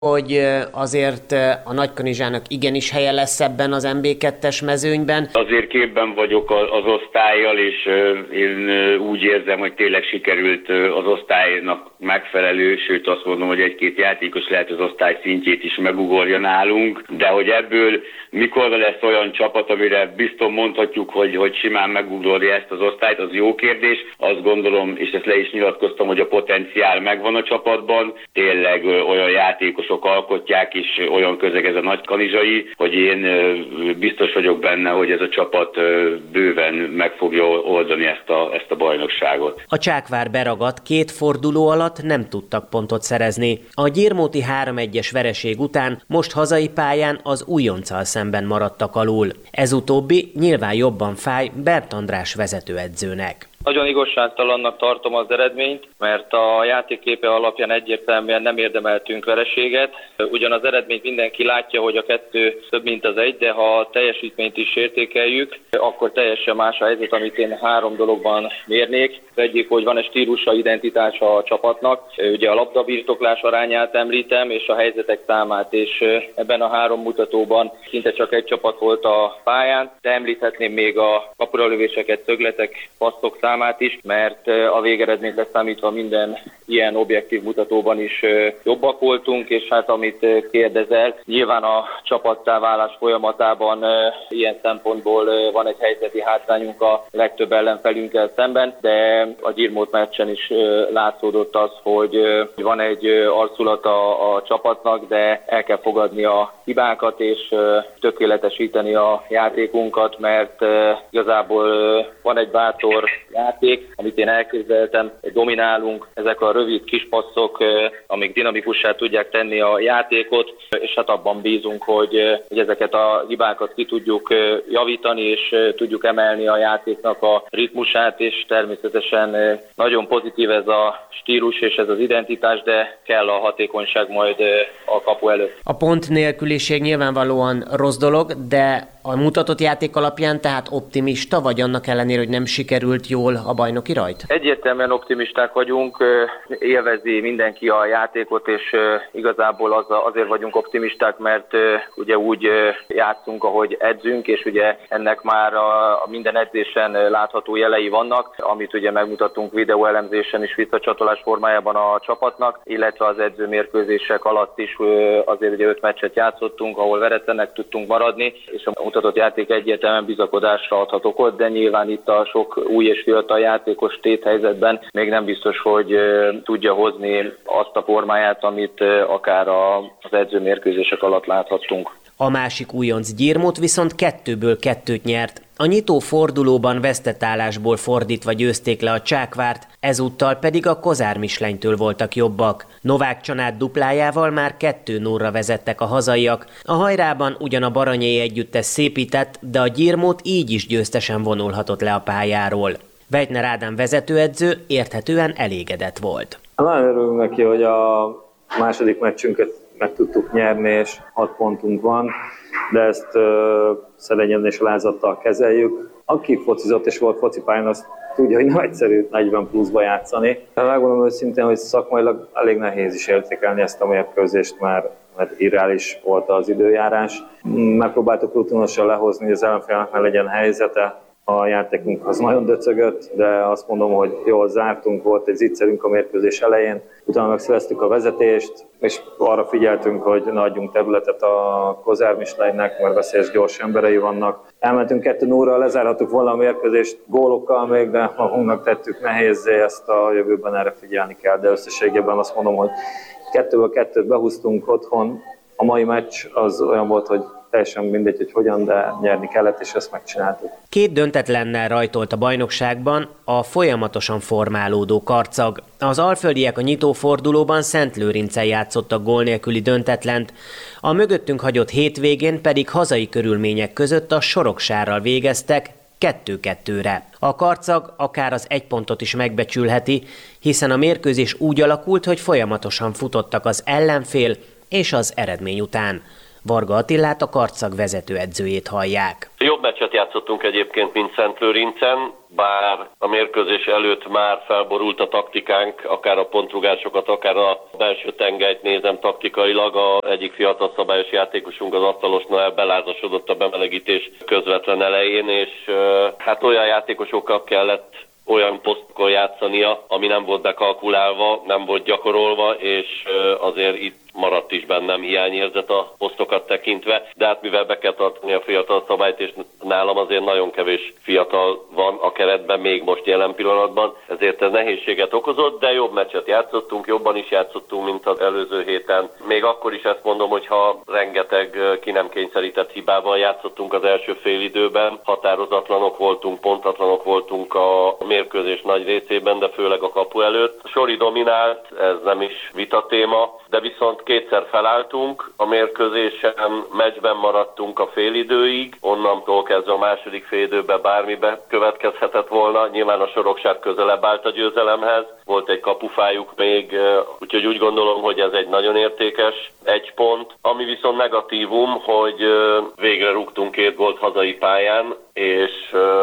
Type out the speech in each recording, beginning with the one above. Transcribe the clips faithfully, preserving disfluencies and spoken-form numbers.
hogy azért a Nagykanizsának igenis helye lesz ebben az em bé kettes mezőnyben. Azért képben vagyok az osztállyal, és én úgy érzem, hogy tényleg sikerült az osztálynak megfelelő, sőt azt mondom, hogy egy-két játékos lehet az osztály szintjét is megugorja nálunk, de hogy ebből mikor lesz olyan csapat, amire biztos mondhatjuk, hogy, hogy simán megugorja ezt az osztályt, az jó kérdés. Azt gondolom, és ezt le is nyilatkoztam, hogy a potenciál megvan a csapatban, tényleg olyan játékosok alkotják, és olyan közeg ez a nagykanizsai, hogy én biztos vagyok benne, hogy ez a csapat bőven meg fogja oldani ezt a, ezt a bajnokságot. A Csákvár beragadt, két forduló alatt nem tudtak pontot szerezni. A gyirmóti három egyes vereség után most hazai pályán az Újonccal szemben maradtak alul. Ez utóbbi nyilván jobban fáj Bert András vezetőedzőnek. Nagyon igazságtalannak tartom az eredményt, mert a játékképe alapján egyértelműen nem érdemeltünk vereséget. Ugyan az eredményt mindenki látja, hogy a kettő több mint az egy, de ha a teljesítményt is értékeljük, akkor teljesen más a helyzet, amit én három dologban mérnék. Az egyik, hogy van egy stílusa, identitása a csapatnak. Ugye a labdabirtoklás arányát említem, és a helyzetek számát, és ebben a három mutatóban szinte csak egy csapat volt a pályán, de említhetném még a kapuralövéseket, szögletek, passzok számát is, mert a végeredményt leszámítva minden ilyen objektív mutatóban is jobbak voltunk, és hát amit kérdezel, nyilván a csapattá válás folyamatában ilyen szempontból van egy helyzeti hátrányunk a legtöbb ellenfelünkkel szemben, de a Gyirmót meccsen is látszódott az, hogy van egy arculata a csapatnak, de el kell fogadni a hibákat és tökéletesíteni a játékunkat, mert igazából van egy bátor játék, amit én elképzeltem, dominálunk, ezek a rövid kis passzok, amik dinamikussá tudják tenni a játékot, és hát abban bízunk, hogy, hogy ezeket a hibákat ki tudjuk javítani, és tudjuk emelni a játéknak a ritmusát, és természetesen nagyon pozitív ez a stílus és ez az identitás, de kell a hatékonyság majd a kapu előtt. A pont nélküliség nyilvánvalóan rossz dolog, de a mutatott játék alapján tehát optimista vagy annak ellenére, hogy nem sikerült jól a bajnoki rajt? Egyértelműen optimisták vagyunk, élvezi mindenki a játékot, és igazából az, azért vagyunk optimisták, mert ugye úgy játszunk, ahogy edzünk, és ugye ennek már a, a minden edzésen látható jelei vannak, amit ugye megmutattunk videóelemzésen is visszacsatolás formájában a csapatnak, illetve az edzőmérkőzések alatt is azért ugye öt meccset játszottunk, ahol veretlenek tudtunk maradni, és a mutatott játék egyértelműen bizakodásra adhat okot, de nyilván itt a sok új és fiatal játékos téthelyzetben még nem biztos, hogy tudja hozni azt a formáját, amit akár az edzőmérkőzések alatt láthattunk. A másik újonc Gyirmót viszont kettőből kettőt nyert. A nyitó fordulóban vesztett állásból fordítva győzték le a Csákvárt, ezúttal pedig a Kozár Mislenytől voltak jobbak. Novák Csanád duplájával már kettő nullra vezettek a hazaiak. A hajrában ugyan a Baranyai együttes szépített, de a Gyirmót így is győztesen vonulhatott le a pályáról. Weitner Ádám vezetőedző érthetően elégedett volt. Nagyon örülünk neki, hogy a második meccsünket meg tudtuk nyerni, és hat pontunk van, de ezt uh, szerényen és lázadtal kezeljük. Aki focizott és volt focipályán, azt tudja, hogy nem egyszerű negyven pluszba játszani. Megmondom őszintén, hogy szakmailag elég nehéz is értékelni ezt a mérkőzést, mert, mert irreális volt az időjárás. Megpróbáltuk rutinosan lehozni, hogy az ellenfélnek ne legyen helyzete. A játékunk az nagyon döcögött, de azt mondom, hogy jól zártunk, volt egy zicserünk a mérkőzés elején, utána megszereztük a vezetést, és arra figyeltünk, hogy ne adjunk területet a Kozár Mislenynek, mert veszélyes gyors emberei vannak. Elmentünk kettő nullra, lezárhattuk volna a mérkőzést gólokkal még, de magunknak tettük nehézzé, ezt a jövőben erre figyelni kell, de összességében azt mondom, hogy kettőből kettőt behúztunk otthon. A mai meccs az olyan volt, hogy teljesen mindegy, hogy hogyan, de nyerni kellett, és ezt megcsináltuk. Két döntetlennel rajtolt a bajnokságban a folyamatosan formálódó Karcag. Az alföldiek a nyitófordulóban Szentlőrincen játszottak gól nélküli döntetlent, a mögöttünk hagyott hétvégén pedig hazai körülmények között a Soroksárral végeztek kettő-kettőre. A Karcag akár az egy pontot is megbecsülheti, hiszen a mérkőzés úgy alakult, hogy folyamatosan futottak az ellenfél és az eredmény után. Varga Attilát, a Karcag vezetőedzőjét hallják. Jobb meccset játszottunk egyébként, mint Szentlőrincen, bár a mérkőzés előtt már felborult a taktikánk, akár a pontrugásokat, akár a belső tengelyt nézem taktikailag. A egyik fiatal szabályos játékosunk, az Asztalos Noel belázasodott a bemelegítés közvetlen elején, és hát olyan játékosokkal kellett olyan posztokon játszania, ami nem volt bekalkulálva, nem volt gyakorolva, és azért itt maradt is bennem hiányérzet a posztokat tekintve, de hát mivel be kell tartani a fiatal szabályt, és nálam azért nagyon kevés fiatal van a keretben, még most jelen pillanatban, ezért ez nehézséget okozott, de jobb meccset játszottunk, jobban is játszottunk, mint az előző héten. Még akkor is ezt mondom, hogyha rengeteg ki nem kényszerített hibával játszottunk az első félidőben, határozatlanok voltunk, pontatlanok voltunk a mérkőzés nagy részében, de főleg a kapu előtt. Sori dominált, ez nem is vitatéma, de viszont kétszer felálltunk a mérkőzésen, meccsben maradtunk a félidőig, onnantól kezdve a második félidőben bármibe következhetett volna. Nyilván a Soroksár közelebb állt a győzelemhez, volt egy kapufájuk még, úgyhogy úgy gondolom, hogy ez egy nagyon értékes egy pont. Ami viszont negatívum, hogy végre rúgtunk két gólt hazai pályán, és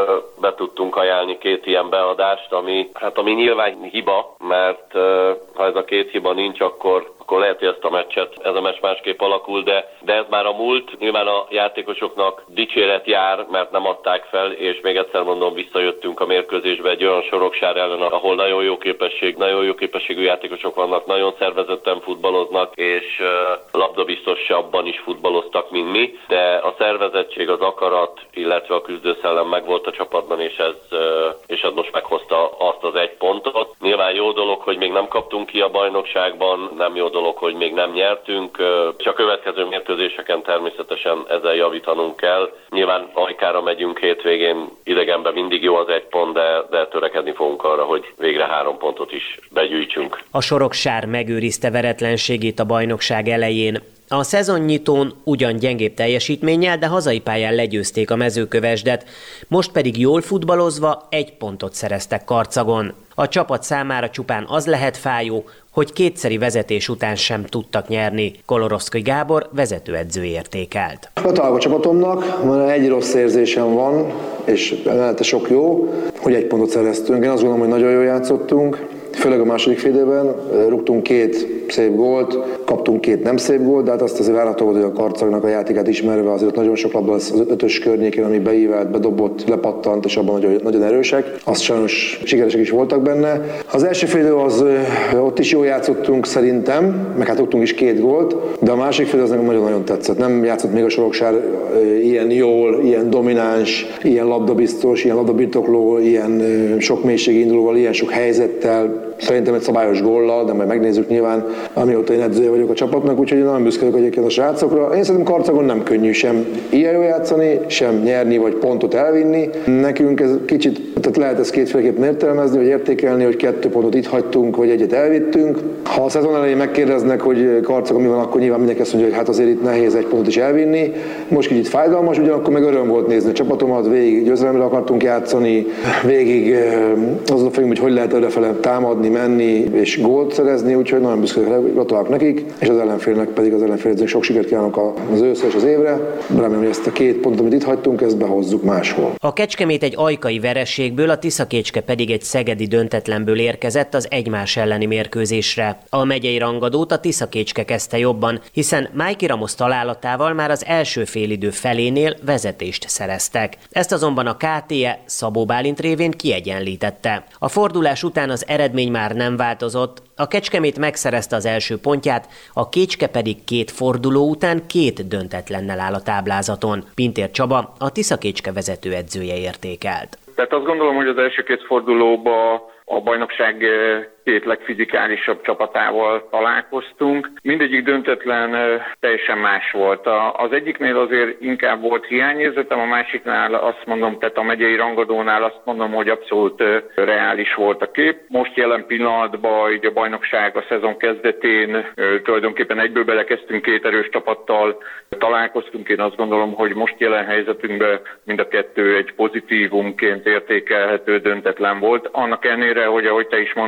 be tudtunk ajánlni két ilyen beadást, ami, hát ami nyilván hiba, mert ha ez a két hiba nincs, akkor akkor lehet, hogy ezt a meccset, ez a meccs másképp alakul, de, de ez már a múlt. Nyilván a játékosoknak dicséret jár, mert nem adták fel, és még egyszer mondom, visszajöttünk a mérkőzésbe egy olyan Soroksár ellen, ahol nagyon jó képesség, nagyon jó képességű játékosok vannak, nagyon szervezetten futballoznak, és uh, labdabiztosabban is futballoztak, mint mi, de a szervezettség, az akarat, illetve a küzdőszellem megvolt a csapatban, és ez, uh, és ez most meghozta azt az egy pontot. Nyilván jó dolog, hogy még nem kaptunk ki a bajnokságban, nem jó dolog, hogy még nem nyertünk, csak a következő mérkőzéseken természetesen ezzel javítanunk kell. Nyilván Ajkára megyünk hétvégén, idegenben mindig jó az egy pont, de, de törekedni fogunk arra, hogy végre három pontot is begyűjtsünk. A Soroksár megőrizte veretlenségét a bajnokság elején. A szezonnyitón ugyan gyengébb teljesítménnyel, de hazai pályán legyőzték a Mezőkövesdet, most pedig jól futballozva egy pontot szereztek Karcagon. A csapat számára csupán az lehet fájó, hogy kétszeri vezetés után sem tudtak nyerni. Koloroszkai Gábor vezetőedző értékelt. Gratulálok a csapatomnak, mert egy rossz érzésem van, és mellette sok jó, hogy egy pontot szereztünk. Én azt gondolom, hogy nagyon jól játszottunk. Főleg a második félidőben rúgtunk két szép gólt, kaptunk két nem szép gólt, de hát azt azért várható volt, hogy a Karcagnak a játékát ismerve azért nagyon sok labda az ötös környékén, ami beívelt, bedobott, lepattant, és abban nagyon, nagyon erősek. Azt sajnos sikeresek is voltak benne. Az első félidő az ott is jól játszottunk szerintem, meg hát rúgtunk is két gólt, de a másik félidő az nekem nagyon-nagyon tetszett. Nem játszott még a Soroksár ilyen jól, ilyen domináns, ilyen labdabiztos, ilyen labdabirtokló, ilyen sok mélységi indulóval, ilyen sok helyzettel. Szerintem egy szabályos góllal, de majd megnézzük nyilván, amióta én edzője vagyok a csapatnak, úgyhogy én nagyon büszke vagyok egyébként a srácokra. Én szerintem Karcagon nem könnyű sem ilyen jól játszani, sem nyerni vagy pontot elvinni. Nekünk ez kicsit, tehát lehet ezt kétféleképpen értelmezni, vagy értékelni, hogy kettő pontot itt hagytunk, vagy egyet elvittünk. Ha a szezon elején megkérdeznek, hogy Karcagon mi van, akkor nyilván mindenki azt mondja, hogy hát azért itt nehéz egy pontot is elvinni. Most kicsit fájdalmas, ugyanakkor meg öröm volt nézni a csapatomat, végig győzelemre akartunk játszani, végig azon a fejünk, hogy hogy lehet errefele támadni, menni és gólt szerezni, úgyhogy nagyon büszke gratulálok nekik, és az ellenfélnek pedig az ellenfélnek sok sikert kívánok az őszre és az évre. Remélem, hogy ezt a két pontot, amit itt hagytunk, ezt behozzuk máshol. A Kecskemét egy ajkai vereségből, a Tiszakécske pedig egy szegedi döntetlenből érkezett az egymás elleni mérkőzésre. A megyei rangadót a Tiszakécske kezdte jobban, hiszen Májki Ramos találatával már az első félidő felénél vezetést szereztek. Ezt azonban a ká té e Szabó Bálint révén kiegyenlítette. A fordulás után az eredmény már nem változott, a Kecskemét megszerezte az első pontját, a Kécske pedig két forduló után két döntetlennel áll a táblázaton. Pintér Csaba, a Tiszakécske vezetőedzője értékelt. Tehát azt gondolom, hogy az első két fordulóban a bajnokság két legfizikálisabb csapatával találkoztunk. Mindegyik döntetlen teljesen más volt. Az egyiknél azért inkább volt hiányérzetem, a másiknál azt mondom, tehát a megyei rangadónál azt mondom, hogy abszolút reális volt a kép. Most jelen pillanatban így a bajnokság a szezon kezdetén tulajdonképpen egyből belekezdtünk, két erős csapattal találkoztunk. Én azt gondolom, hogy most jelen helyzetünkben mind a kettő egy pozitívumként értékelhető döntetlen volt. Annak ellenére, hogy ahogy te is mondtad, ugye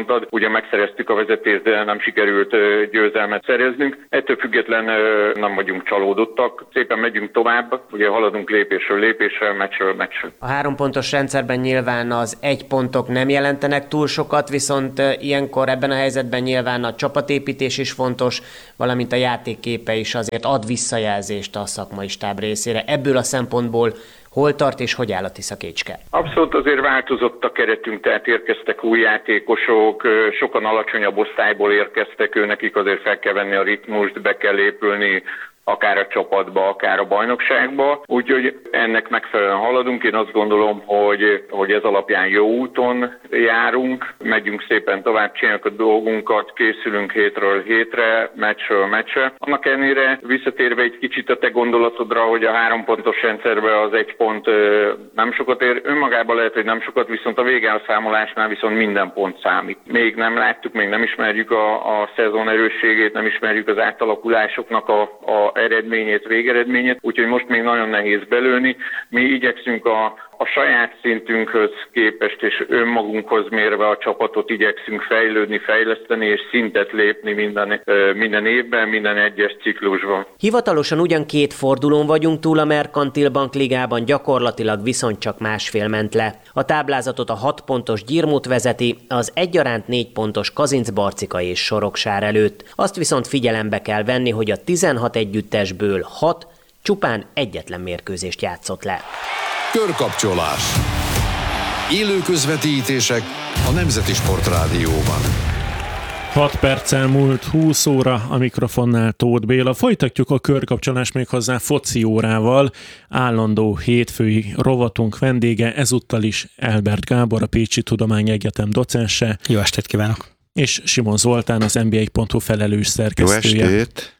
végén megszereztük a vezetést, de nem sikerült győzelmet szereznünk. Ettől független nem vagyunk csalódottak. Szépen megyünk tovább, ugye haladunk lépésről lépésre, meccsről meccsről. A három pontos rendszerben nyilván az egy pontok nem jelentenek túl sokat, viszont ilyenkor ebben a helyzetben nyilván a csapatépítés is fontos, valamint a játékképe is azért ad visszajelzést a szakmai stáb részére. Ebből a szempontból hol tart és hogy áll a Tisza Kécske? Abszolút azért változott a keretünk, tehát érkeztek új játékosok, sokan alacsonyabb osztályból érkeztek, őnekik azért fel kell venni a ritmust, be kell épülni akár a csapatba, akár a bajnokságba. Úgyhogy ennek megfelelően haladunk. Én azt gondolom, hogy, hogy ez alapján jó úton járunk, megyünk szépen tovább, csináljuk a dolgunkat, készülünk hétről hétre, meccsről meccsre. Annak ellenére visszatérve egy kicsit a te gondolatodra, hogy a három pontos rendszerben az egy pont nem sokat ér. Önmagában lehet, hogy nem sokat, viszont a végelszámolásnál viszont minden pont számít. Még nem láttuk, még nem ismerjük a, a szezon erősségét, nem ismerjük az átalakulásoknak a, a eredményét, végeredményét, úgyhogy most még nagyon nehéz belőni. Mi igyekszünk a, a saját szintünkhöz képest és önmagunkhoz mérve a csapatot igyekszünk fejlődni, fejleszteni és szintet lépni minden, minden évben, minden egyes ciklusban. Hivatalosan ugyan két fordulón vagyunk túl a Merkantil Bank Ligában, gyakorlatilag viszont csak másfél ment le. A táblázatot a hat pontos Gyirmót vezeti, az egyaránt négy pontos Kazincbarcika és Soroksár előtt. Azt viszont figyelembe kell venni, hogy a tizenhat együttesből hat csupán egyetlen mérkőzést játszott le. Körkapcsolás. Élő közvetítések a Nemzeti Sportrádióban. hat perccel múlt húsz óra, a mikrofonnál Tóth Béla. Folytatjuk a körkapcsolás méghozzá foci órával. Állandó hétfői rovatunk vendége, ezúttal is Elbert Gábor, a Pécsi Tudományegyetem docense. Jó estét kívánok! És Simon Zoltán, az en bé á pont hu felelős szerkesztője. Jó estét!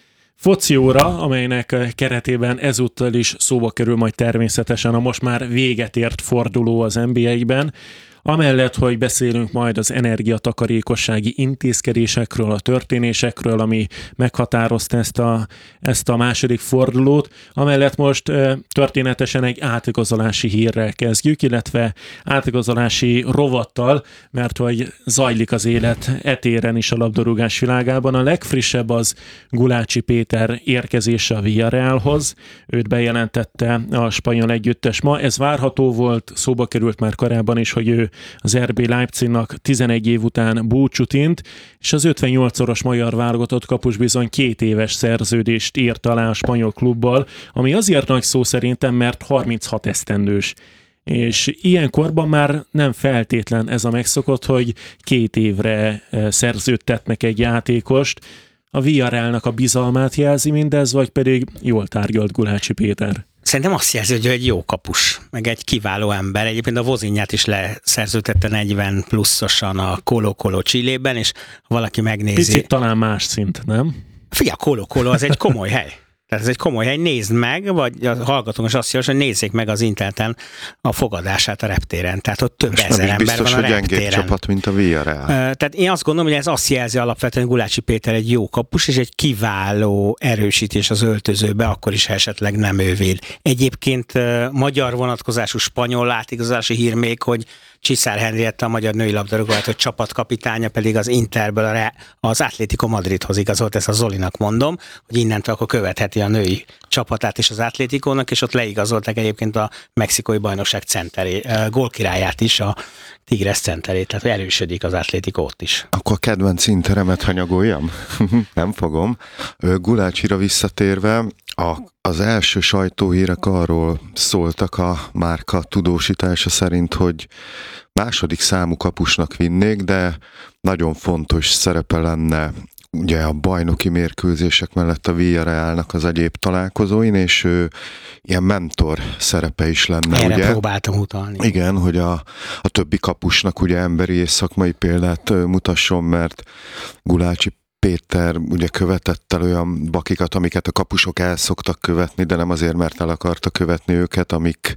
Foci óra, amelynek keretében ezúttal is szóba kerül majd természetesen a most már véget ért forduló az en bé á-ben. Amellett, hogy beszélünk majd az energiatakarékossági intézkedésekről, a történésekről, ami meghatározta ezt a, ezt a második fordulót, amellett most e, történetesen egy átigazolási hírrel kezdjük, illetve átigazolási rovattal, mert hogy zajlik az élet etéren is a labdarúgás világában. A legfrissebb az Gulácsi Péter érkezése a Villarrealhoz. Őt bejelentette a spanyol együttes ma. Ez várható volt, szóba került már korábban is, hogy ő az er bé Leipzignak tizenegy év után búcsút int, és az ötvennyolcszoros magyar válogatott kapus bizony két éves szerződést írt alá a spanyol klubbal, ami azért nagy szó szerintem, mert harminchat esztendős. És ilyenkorban már nem feltétlen ez a megszokott, hogy két évre szerződtetnek egy játékost. A Villarrealnak a bizalmát jelzi mindez, vagy pedig jól tárgyalt Gulácsi Péter? Szerintem azt jelzi, hogy egy jó kapus, meg egy kiváló ember. Egyébként a Vozinját is leszerződtette negyven pluszosan a Colo-Colo Chilében, és ha valaki megnézi... Picit talán más szint, nem? Figyelj, a Colo-Colo az egy komoly hely. Tehát ez egy komoly hely, nézd meg, vagy a hallgatók is azt javaslom, hogy nézzék meg az Intelten a fogadását a reptéren. Tehát ott több ezer ember biztos, van a reptéren. Hogy gyengébb csapat, mint a Villarreal. Tehát én azt gondolom, hogy ez azt jelzi alapvetően, hogy Gulácsi Péter egy jó kapus, és egy kiváló erősítés az öltözőbe, akkor is esetleg nem ő véd. Egyébként magyar vonatkozású spanyol átigazolási hír még, hogy Csiszár Henrietta, a magyar női labdarúgó csapatkapitánya pedig az Interből az Atlético Madridhoz igazolt, ezt a Zolinak mondom, hogy innentől akkor követheti a női csapatát is az Atléticónak, és ott leigazolták egyébként a mexikói bajnokság centeré, gólkirályát is, a Tigres centerét, tehát erősödik az Atlético ott is. Akkor a kedvenc Interemet hanyagoljam? Nem fogom. Gulácsira visszatérve, a, az első sajtóhírek arról szóltak a márka tudósítása szerint, hogy második számú kapusnak vinnék, de nagyon fontos szerepe lenne ugye a bajnoki mérkőzések mellett a Villarrealnak az egyéb találkozóin, és ő, ilyen mentor szerepe is lenne. Erre ugye? próbáltam utalni. Igen, hogy a, a többi kapusnak ugye emberi és szakmai példát mutasson, mert Gulácsi Péter ugye követett el olyan bakikat, amiket a kapusok el szoktak követni, de nem azért, mert el akarta követni őket, amik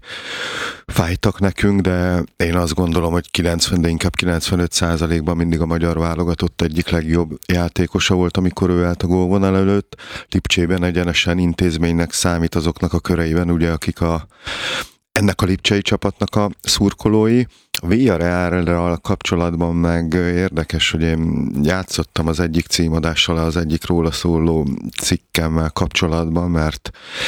fájtak nekünk, de én azt gondolom, hogy kilencven, de inkább kilencvenöt százalékban mindig a magyar válogatott egyik legjobb játékosa volt, amikor ő állt a gólvonal előtt. Lipcsében egyenesen intézménynek számít azoknak a köreiben, ugye, akik a ennek a lipcsei csapatnak a szurkolói. A Villarreal-ral kapcsolatban meg érdekes, hogy én játszottam az egyik címadással, az egyik róla szóló cikkemmel kapcsolatban, mert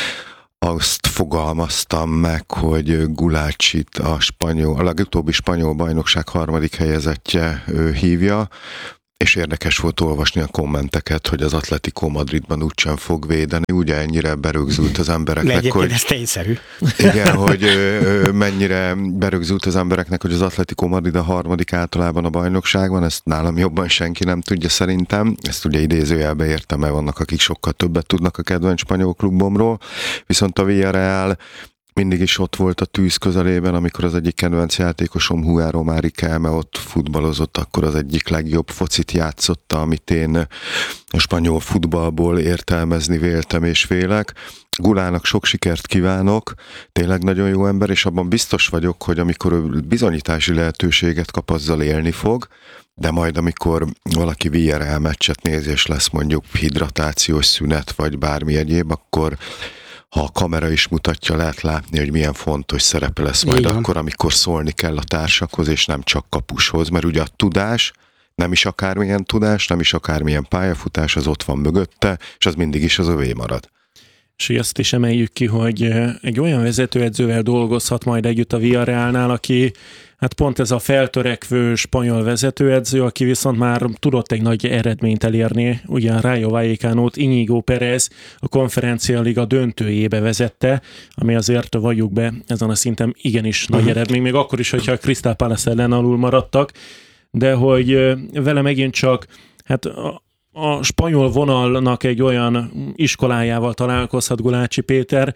azt fogalmaztam meg, hogy Gulácsit a spanyol, a legutóbbi spanyol bajnokság harmadik helyezettje hívja, és érdekes volt olvasni a kommenteket, hogy az Atletico Madridban úgysem fog védeni, ugye ennyire berögzült az embereknek, Egyébként hogy... ez tényszerű. Igen, hogy ö, mennyire berögzült az embereknek, hogy az Atletico Madrid a harmadik általában a bajnokságban, ezt nálam jobban senki nem tudja szerintem, ezt ugye idézőjelbe értem, mert vannak, akik sokkal többet tudnak a kedvenc spanyol klubomról, viszont a Villarreal mindig is ott volt a tűz közelében, amikor az egyik kedvenc játékosom, Juan Román Riquelme ott futballozott, akkor az egyik legjobb focit játszotta, amit én a spanyol futballból értelmezni véltem és vélek. Gulának sok sikert kívánok, tényleg nagyon jó ember, és abban biztos vagyok, hogy amikor ő bizonyítási lehetőséget kap, azzal élni fog, de majd amikor valaki Villarreal meccset néz, és lesz mondjuk hidratációs szünet, vagy bármi egyéb, akkor ha a kamera is mutatja, lehet látni, hogy milyen fontos szerepe lesz majd igen. Akkor, amikor szólni kell a társakhoz, és nem csak kapushoz, mert ugye a tudás, nem is akármilyen tudás, nem is akármilyen pályafutás, az ott van mögötte, és az mindig is az övé marad. És azt is emeljük ki, hogy egy olyan vezetőedzővel dolgozhat majd együtt a Villarrealnál, aki hát pont ez a feltörekvő spanyol vezetőedző, aki viszont már tudott egy nagy eredményt elérni. Ugye a Rayo Vallecánót Íñigo Pérez a Konferencia Liga döntőjébe vezette, ami azért valljuk be ezen a szinten igenis nagy uh-huh. eredmény, még akkor is, hogyha a Crystal Palace ellen alul maradtak, de hogy vele megint csak hát a A spanyol vonalnak egy olyan iskolájával találkozhat Gulácsi Péter,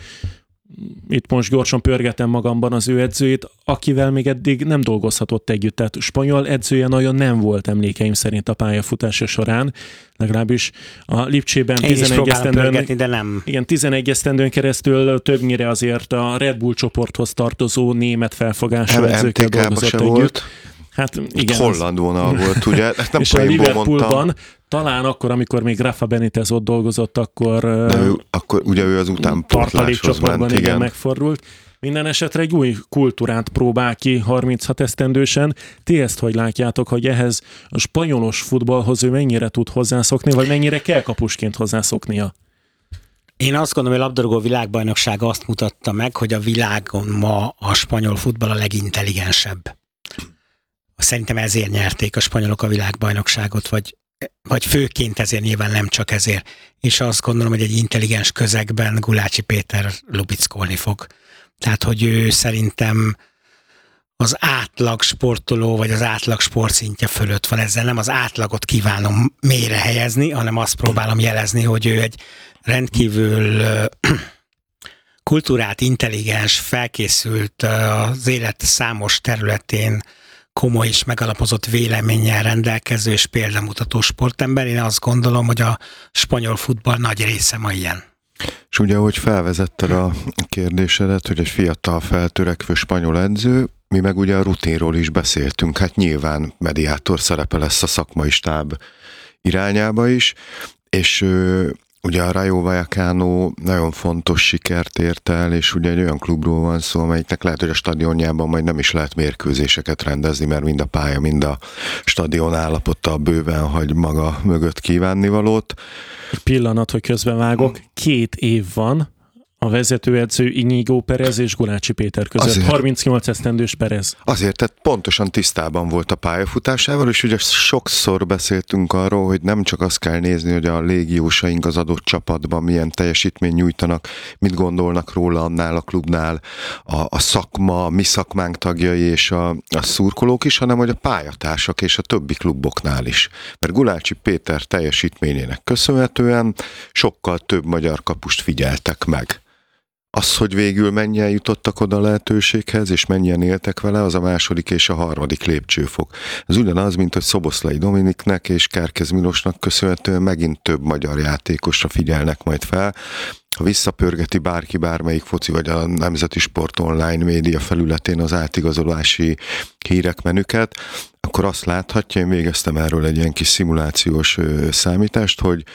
itt most gyorsan pörgetem magamban az ő edzőjét, akivel még eddig nem dolgozhatott együtt. Tehát spanyol edzője nagyon nem volt emlékeim szerint a pályafutása során, legalábbis a Lipcsében tizenegy esztendőn, de nem. Igen, tizenegy esztendőn keresztül többnyire azért a Red Bull csoporthoz tartozó német felfogású edzőkkel dolgozott együtt. Volt. Hát igen. Holland vonal volt, ugye? Nem és a Liverpoolban talán akkor, amikor még Rafa Benitez ott dolgozott, akkor, ő, akkor ugye ő az utánpótláshoz ment, igen. igen, megfordult. Minden esetre egy új kultúrát próbál ki harminchat esztendősen. Ti ezt hogy látjátok, hogy ehhez a spanyolos futballhoz ő mennyire tud hozzászokni, vagy mennyire kell kapusként hozzászoknia? Én azt gondolom, hogy a labdarúgó világbajnokság azt mutatta meg, hogy a világon ma a spanyol futball a legintelligensebb. Szerintem ezért nyerték a spanyolok a világbajnokságot, vagy, vagy főként ezért, nyilván nem csak ezért. És azt gondolom, hogy egy intelligens közegben Gulácsi Péter lubickolni fog. Tehát, hogy ő szerintem az átlag sportoló, vagy az átlag sportszintje fölött van. Ezzel nem az átlagot kívánom mélyre helyezni, hanem azt próbálom jelezni, hogy ő egy rendkívül kultúrált, intelligens, felkészült az élet számos területén komoly és megalapozott véleménnyel rendelkező és példamutató sportember. Én azt gondolom, hogy a spanyol futball nagy része ma ilyen. És ugye, ahogy felvezetted a kérdésedet, hogy egy fiatal feltörekvő spanyol edző, mi meg ugye a rutinról is beszéltünk, hát nyilván mediátor szerepe lesz a szakmai stáb irányába is, és ugye a Rayo Vallecano nagyon fontos sikert ért el, és ugye egy olyan klubról van szó, amelyiknek lehet, hogy a stadionjában majd nem is lehet mérkőzéseket rendezni, mert mind a pálya, mind a stadion állapota bőven hagy maga mögött kívánnivalót. Egy pillanat, hogy közbevágok. Két év van a vezetőedző Íñigo Pérez és Gulácsi Péter között. Azért, harmincnyolc esztendős Pérez. Azért, tehát pontosan tisztában volt a pályafutásával, és ugye sokszor beszéltünk arról, hogy nem csak azt kell nézni, hogy a légiósaink az adott csapatban milyen teljesítményt nyújtanak, mit gondolnak róla annál a klubnál a, a szakma, a mi szakmánk tagjai és a, a szurkolók is, hanem hogy a pályatársak és a többi kluboknál is. Mert Gulácsi Péter teljesítményének köszönhetően sokkal több magyar kapust figyeltek meg. Az, hogy végül mennyien jutottak oda a lehetőséghez, és mennyien éltek vele, az a második és a harmadik lépcsőfok. Ez ugyanaz, mint hogy Szoboszlai Dominiknek és Kerkez Milosnak köszönhetően megint több magyar játékosra figyelnek majd fel. Ha visszapörgeti bárki bármelyik foci, vagy a Nemzeti Sport online média felületén az átigazolási hírek menüket, akkor azt láthatja, én végeztem erről egy ilyen kis szimulációs számítást, hogy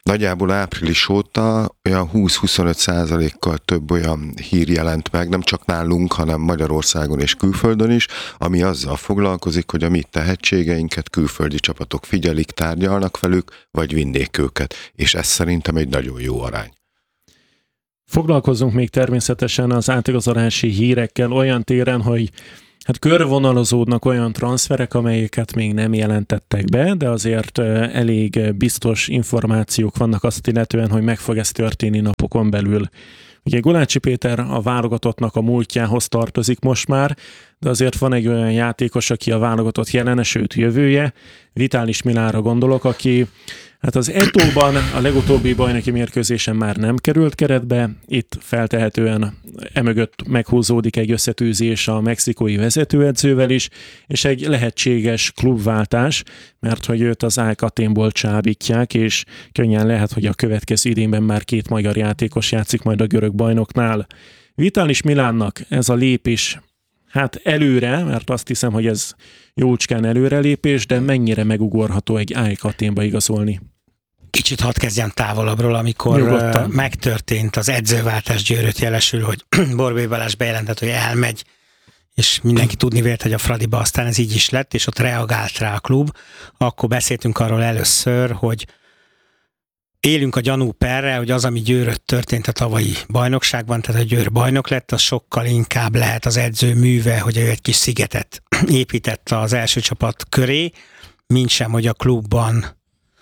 nagyjából április óta olyan húsz-huszonöt százalékkal több olyan hír jelent meg, nem csak nálunk, hanem Magyarországon és külföldön is, ami azzal foglalkozik, hogy a mi tehetségeinket külföldi csapatok figyelik, tárgyalnak velük, vagy vinnék őket. És ez szerintem egy nagyon jó arány. Foglalkozzunk még természetesen az átigazolási hírekkel olyan téren, hogy hát körvonalazódnak olyan transferek, amelyeket még nem jelentettek be, de azért elég biztos információk vannak azt illetően, hogy meg fog ez történni napokon belül. Ugye Gulácsi Péter a válogatottnak a múltjához tartozik most már, de azért van egy olyan játékos, aki a válogatott jelene, sőt jövője, Vitális Milánra gondolok, aki hát az Etóban a legutóbbi bajnoki mérkőzésen már nem került keretbe, itt feltehetően emögött meghúzódik egy összetűzés a mexikói vezetőedzővel is, és egy lehetséges klubváltás, mert hogy őt az á é ká Athénból csábítják, és könnyen lehet, hogy a következő idénben már két magyar játékos játszik majd a görög bajnoknál. Vitális Milánnak ez a lépés hát előre, mert azt hiszem, hogy ez jócskán előrelépés, de mennyire megugorható egy á é ká Athénba igazolni? Kicsit hadd kezdjem távolabbról, amikor Nyugodtan. megtörtént az edzőváltás, Győröt jelesül, hogy Borbély Balázs bejelentett, hogy elmegy, és mindenki tudni vélt, hogy a Fradiba aztán ez így is lett, és ott reagált rá a klub. Akkor beszéltünk arról először, hogy élünk a gyanúperre, hogy az, ami Győröt történt a tavalyi bajnokságban, tehát a Győr bajnok lett, az sokkal inkább lehet az edző műve, hogy ő egy kis szigetet épített az első csapat köré, mintsem, hogy a klubban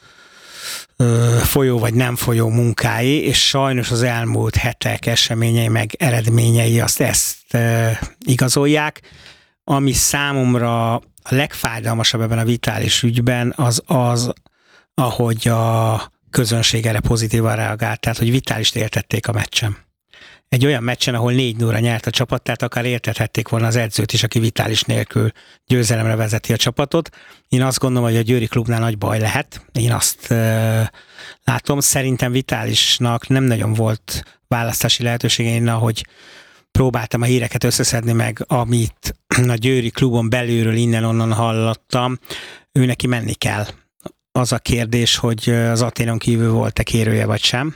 folyó vagy nem folyó munkái, és sajnos az elmúlt hetek eseményei meg eredményei azt ezt e, igazolják. Ami számomra a legfájdalmasabb ebben a Vitális ügyben, az az, ahogy a közönség erre pozitívan reagált, tehát hogy Vitálist értették a meccsen. Egy olyan meccsen, ahol négy nulla nyert a csapat, tehát akár értethették volna az edzőt is, aki Vitális nélkül győzelemre vezeti a csapatot. Én azt gondolom, hogy a győri klubnál nagy baj lehet. Én azt e, látom. Szerintem Vitálisnak nem nagyon volt választási lehetősége, én ahogy próbáltam a híreket összeszedni meg, amit a győri klubon belülről innen-onnan hallottam, ő neki menni kell. Az a kérdés, hogy az Athénon kívül volt-e kérője vagy sem.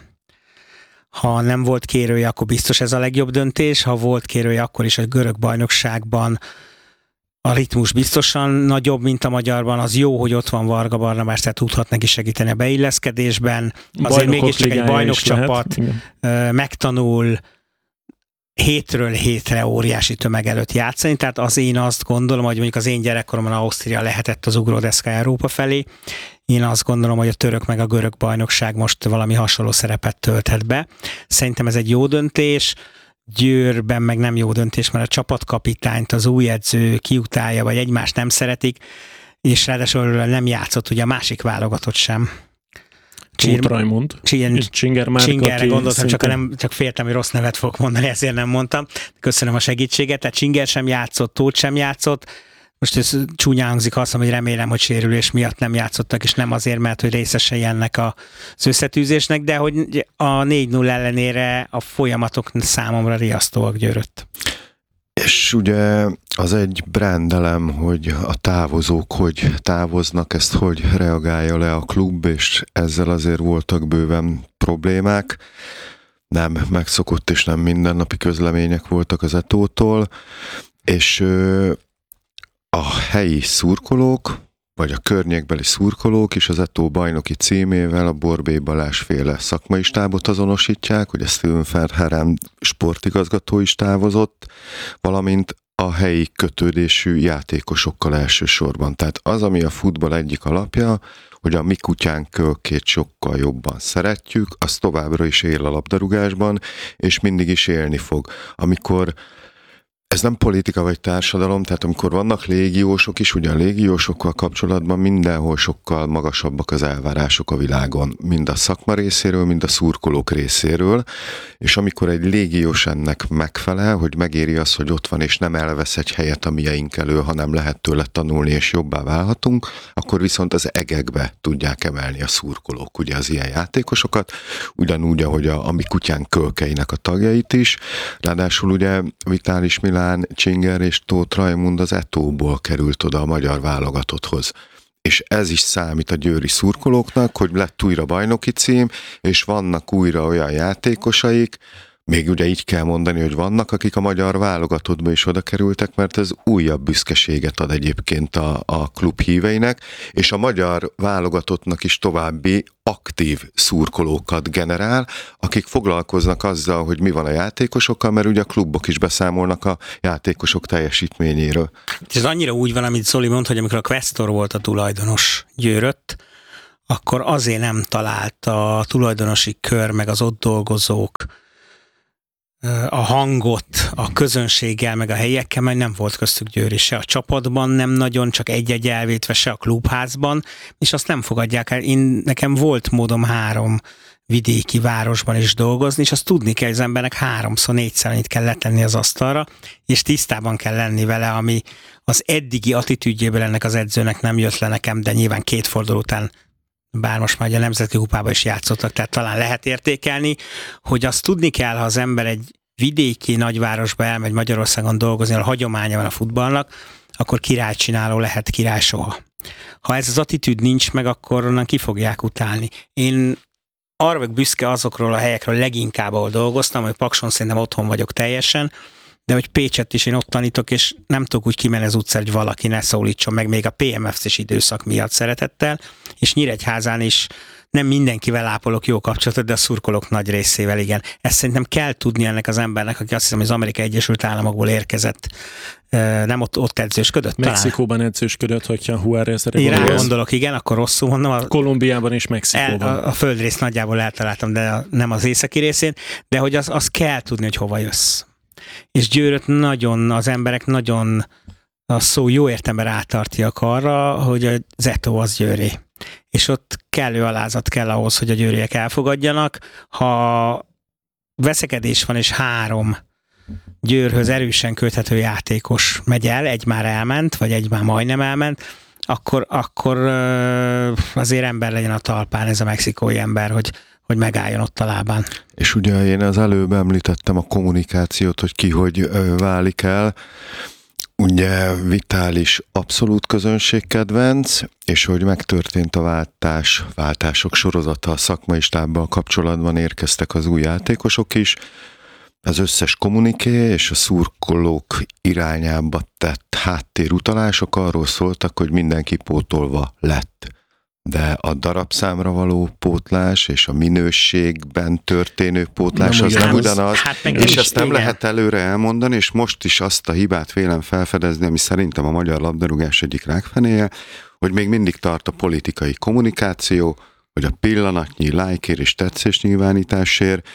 Ha nem volt kérője, akkor biztos ez a legjobb döntés. Ha volt kérője, akkor is a görög bajnokságban a ritmus biztosan nagyobb, mint a magyarban. Az jó, hogy ott van Varga Barnabás, tehát tudhat neki segíteni a beilleszkedésben. Azért mégiscsak egy bajnokcsapat megtanul hétről hétre óriási tömeg előtt játszani, tehát az én azt gondolom, hogy mondjuk az én gyerekkoromban Ausztria lehetett az ugródeszka Európa felé. Én azt gondolom, hogy a török meg a görög bajnokság most valami hasonló szerepet tölthet be. Szerintem ez egy jó döntés, Győrben meg nem jó döntés, mert a csapatkapitányt az új edző kiutálja, vagy egymást nem szeretik, és ráadásul nem játszott ugye a másik válogatott sem. Tóth Rajmund. Csinger Márk. Csingerre gondoltam, csak, nem, csak féltem, hogy rossz nevet fogok mondani, ezért nem mondtam. Köszönöm a segítséget. Tehát Csinger sem játszott, Tóth sem játszott. Most ez csúnyán hangzik, azt mondom, hogy remélem, hogy sérülés miatt nem játszottak, és nem azért, mert hogy részesei ennek az összetűzésnek, de hogy a négy nulla ellenére a folyamatok számomra riasztóak Győrött. És ugye az egy brandelem, hogy a távozók hogy távoznak, ezt hogy reagálja le a klub, és ezzel azért voltak bőven problémák. Nem megszokott és nem mindennapi közlemények voltak az Etótól, és a helyi szurkolók, vagy a környékbeli szurkolók is az Etó bajnoki címével a Borbély Balázs féle szakmai stábot azonosítják, hogy a Steven Verheeren sportigazgató is távozott, valamint a helyi kötődésű játékosokkal elsősorban. Tehát az, ami a futball egyik alapja, hogy a mi kutyánk kölkét sokkal jobban szeretjük, az továbbra is él a labdarúgásban, és mindig is élni fog. Amikor ez nem politika vagy társadalom, tehát amikor vannak légiósok is, ugyan légiósokkal kapcsolatban mindenhol sokkal magasabbak az elvárások a világon, mind a szakma részéről, mind a szurkolók részéről, és amikor egy légiós ennek megfelel, hogy megéri az, hogy ott van, és nem elvesz egy helyet a mieink elől, hanem lehet tőle tanulni, és jobbá válhatunk, akkor viszont az egekbe tudják emelni a szurkolók, ugye az ilyen játékosokat, ugyanúgy, ahogy a, a mi kutyánk kölkeinek a tagjait is, ráadásul ugye Vitális Milán, Csinger és Tóth Rajmund az Etóból került oda a magyar válogatotthoz. és ez is számít a győri szurkolóknak, hogy lett újra bajnoki cím, és vannak újra olyan játékosaik, még ugye így kell mondani, hogy vannak, akik a magyar válogatottba is oda kerültek, mert ez újabb büszkeséget ad egyébként a, a klub híveinek, és a magyar válogatottnak is további aktív szurkolókat generál, akik foglalkoznak azzal, hogy mi van a játékosokkal, mert ugye a klubok is beszámolnak a játékosok teljesítményéről. Ez annyira úgy van, amit Zoli mond, hogy amikor a Questor volt a tulajdonos Győrött, akkor azért nem talált a tulajdonosi kör, meg az ott dolgozók a hangot a közönséggel, meg a helyiekkel, mert nem volt köztük Győri se a csapatban, nem nagyon, csak egy-egy elvétve se a klubházban, és azt nem fogadják el. Én, nekem volt módom három vidéki városban is dolgozni, és azt tudni kell, hogy az embernek háromszor, négyszer annyit kell letenni az asztalra, és tisztában kell lenni vele, ami az eddigi attitűdjéből ennek az edzőnek nem jött le nekem, de nyilván két forduló után, bár most már a Nemzeti Kupában is játszottak, tehát talán lehet értékelni, hogy azt tudni kell, ha az ember egy vidéki nagyvárosba elmegy Magyarországon dolgozni, ahol hagyománya van a futballnak, akkor királycsináló lehet, király soha. Ha ez az attitűd nincs meg, akkor onnan ki fogják utálni. Én arra vagyok büszke azokról a helyekről leginkább, ahol dolgoztam, hogy Pakson szerintem otthon vagyok teljesen, de hogy Pécset is én ott tanítok, és nem tudok úgy kimenni az utcára, hogy valaki ne szólítson meg, még a pé em ef cés időszak miatt szeretettel, és Nyíregyházán is nem mindenkivel ápolok jó kapcsolatot, de a szurkolók nagy részével igen. Ezt szerintem kell tudni ennek az embernek, aki azt hiszem, hogy az Amerikai Egyesült Államokból érkezett, nem ott, ott edzősködött? Mexikóban talán edzősködött, hogyha Juárezre Én rá gondolok, igen, akkor rosszul mondom. A, Kolumbiában és Mexikóban. El, a, a földrész nagyjából eltaláltam, de a, nem az északi részén, de hogy az, az kell tudni, hogy hova jössz. És Győröt nagyon, az emberek nagyon, a szó jó értelemben rátartják arra, hogy a Zetó az Győri. És ott kellő alázat kell ahhoz, hogy a győriek elfogadjanak. Ha veszekedés van, és három Győrhöz erősen köthető játékos megy el, egy már elment, vagy egy már majdnem elment, akkor, akkor azért ember legyen a talpán ez a mexikói ember, hogy hogy megálljon ott a lábán. És ugye én az előbb említettem a kommunikációt, hogy ki hogy válik el. Ugye Vitális abszolút közönségkedvenc, és hogy megtörtént a váltás, váltások sorozata a szakmai stábbal kapcsolatban, érkeztek az új játékosok is. Az összes kommuniké és a szurkolók irányába tett háttérutalások arról szóltak, hogy mindenki pótolva lett. De a darabszámra való pótlás és a minőségben történő pótlás nem az nem ugyanaz, hát és is, ezt nem igen. lehet előre elmondani, és most is azt a hibát vélem felfedezni, ami szerintem a magyar labdarúgás egyik rákfenéje, hogy még mindig tart a politikai kommunikáció, hogy a pillanatnyi lájkért és tetszésnyilvánításért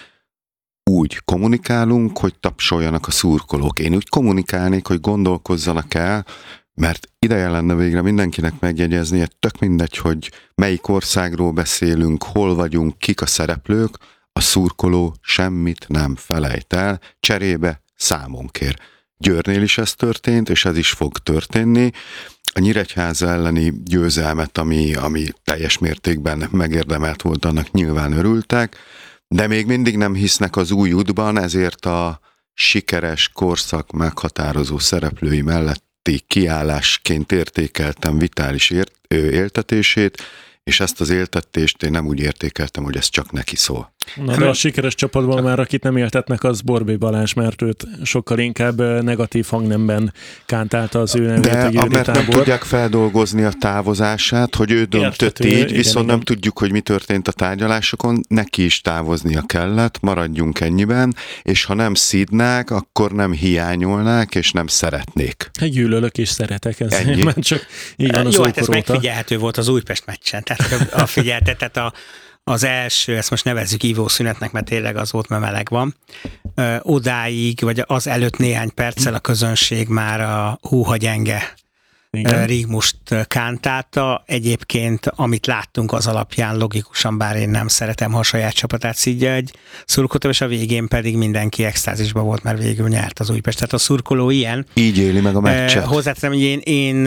úgy kommunikálunk, hogy tapsoljanak a szurkolók. Én úgy kommunikálnék, hogy gondolkozzanak el, mert ideje lenne végre mindenkinek megjegyeznie, tök mindegy, hogy melyik országról beszélünk, hol vagyunk, kik a szereplők, a szurkoló semmit nem felejt el, cserébe számon kér. Győrnél is ez történt, és ez is fog történni. A Nyíregyháza elleni győzelmet, ami, ami teljes mértékben megérdemelt volt, annak nyilván örültek, de még mindig nem hisznek az új útban, ezért a sikeres korszak meghatározó szereplői mellett kiállásként értékeltem Vitális ért, ö, éltetését, és ezt az éltetést én nem úgy értékeltem, hogy ez csak neki szól. Na, de a sikeres csapatban már, akit nem éltetnek, az Borbély Balázs, mert őt sokkal inkább negatív hangnemben kántálta az ő nevét a Győri mert nem tudják feldolgozni a távozását, hogy ő döntött Értető, így, igen, viszont igen. nem tudjuk, hogy mi történt a tárgyalásokon, neki is távoznia kellett, maradjunk ennyiben, és ha nem szídnák, akkor nem hiányolnák, és nem szeretnék. Hát gyűlölök és szeretek, ez Ennyi. Csak így van az Jó, hát ez megfigyelhető volt az Újpest meccsen, tehát a figyelte, tehát a az első, ezt most nevezzük ívószünetnek, mert tényleg az volt, mert meleg van. Ö, odáig, vagy az előtt néhány perccel a közönség már a húha gyenge Igen. Rigmust kántálta. Egyébként, amit láttunk az alapján logikusan, bár én nem szeretem, ha a saját csapatát szidja egy szurkoló, és a végén pedig mindenki extázisban volt, mert végül nyert az Újpest. Tehát a szurkoló ilyen. Így éli meg a meccset. Hozzáteszem, hogy én, én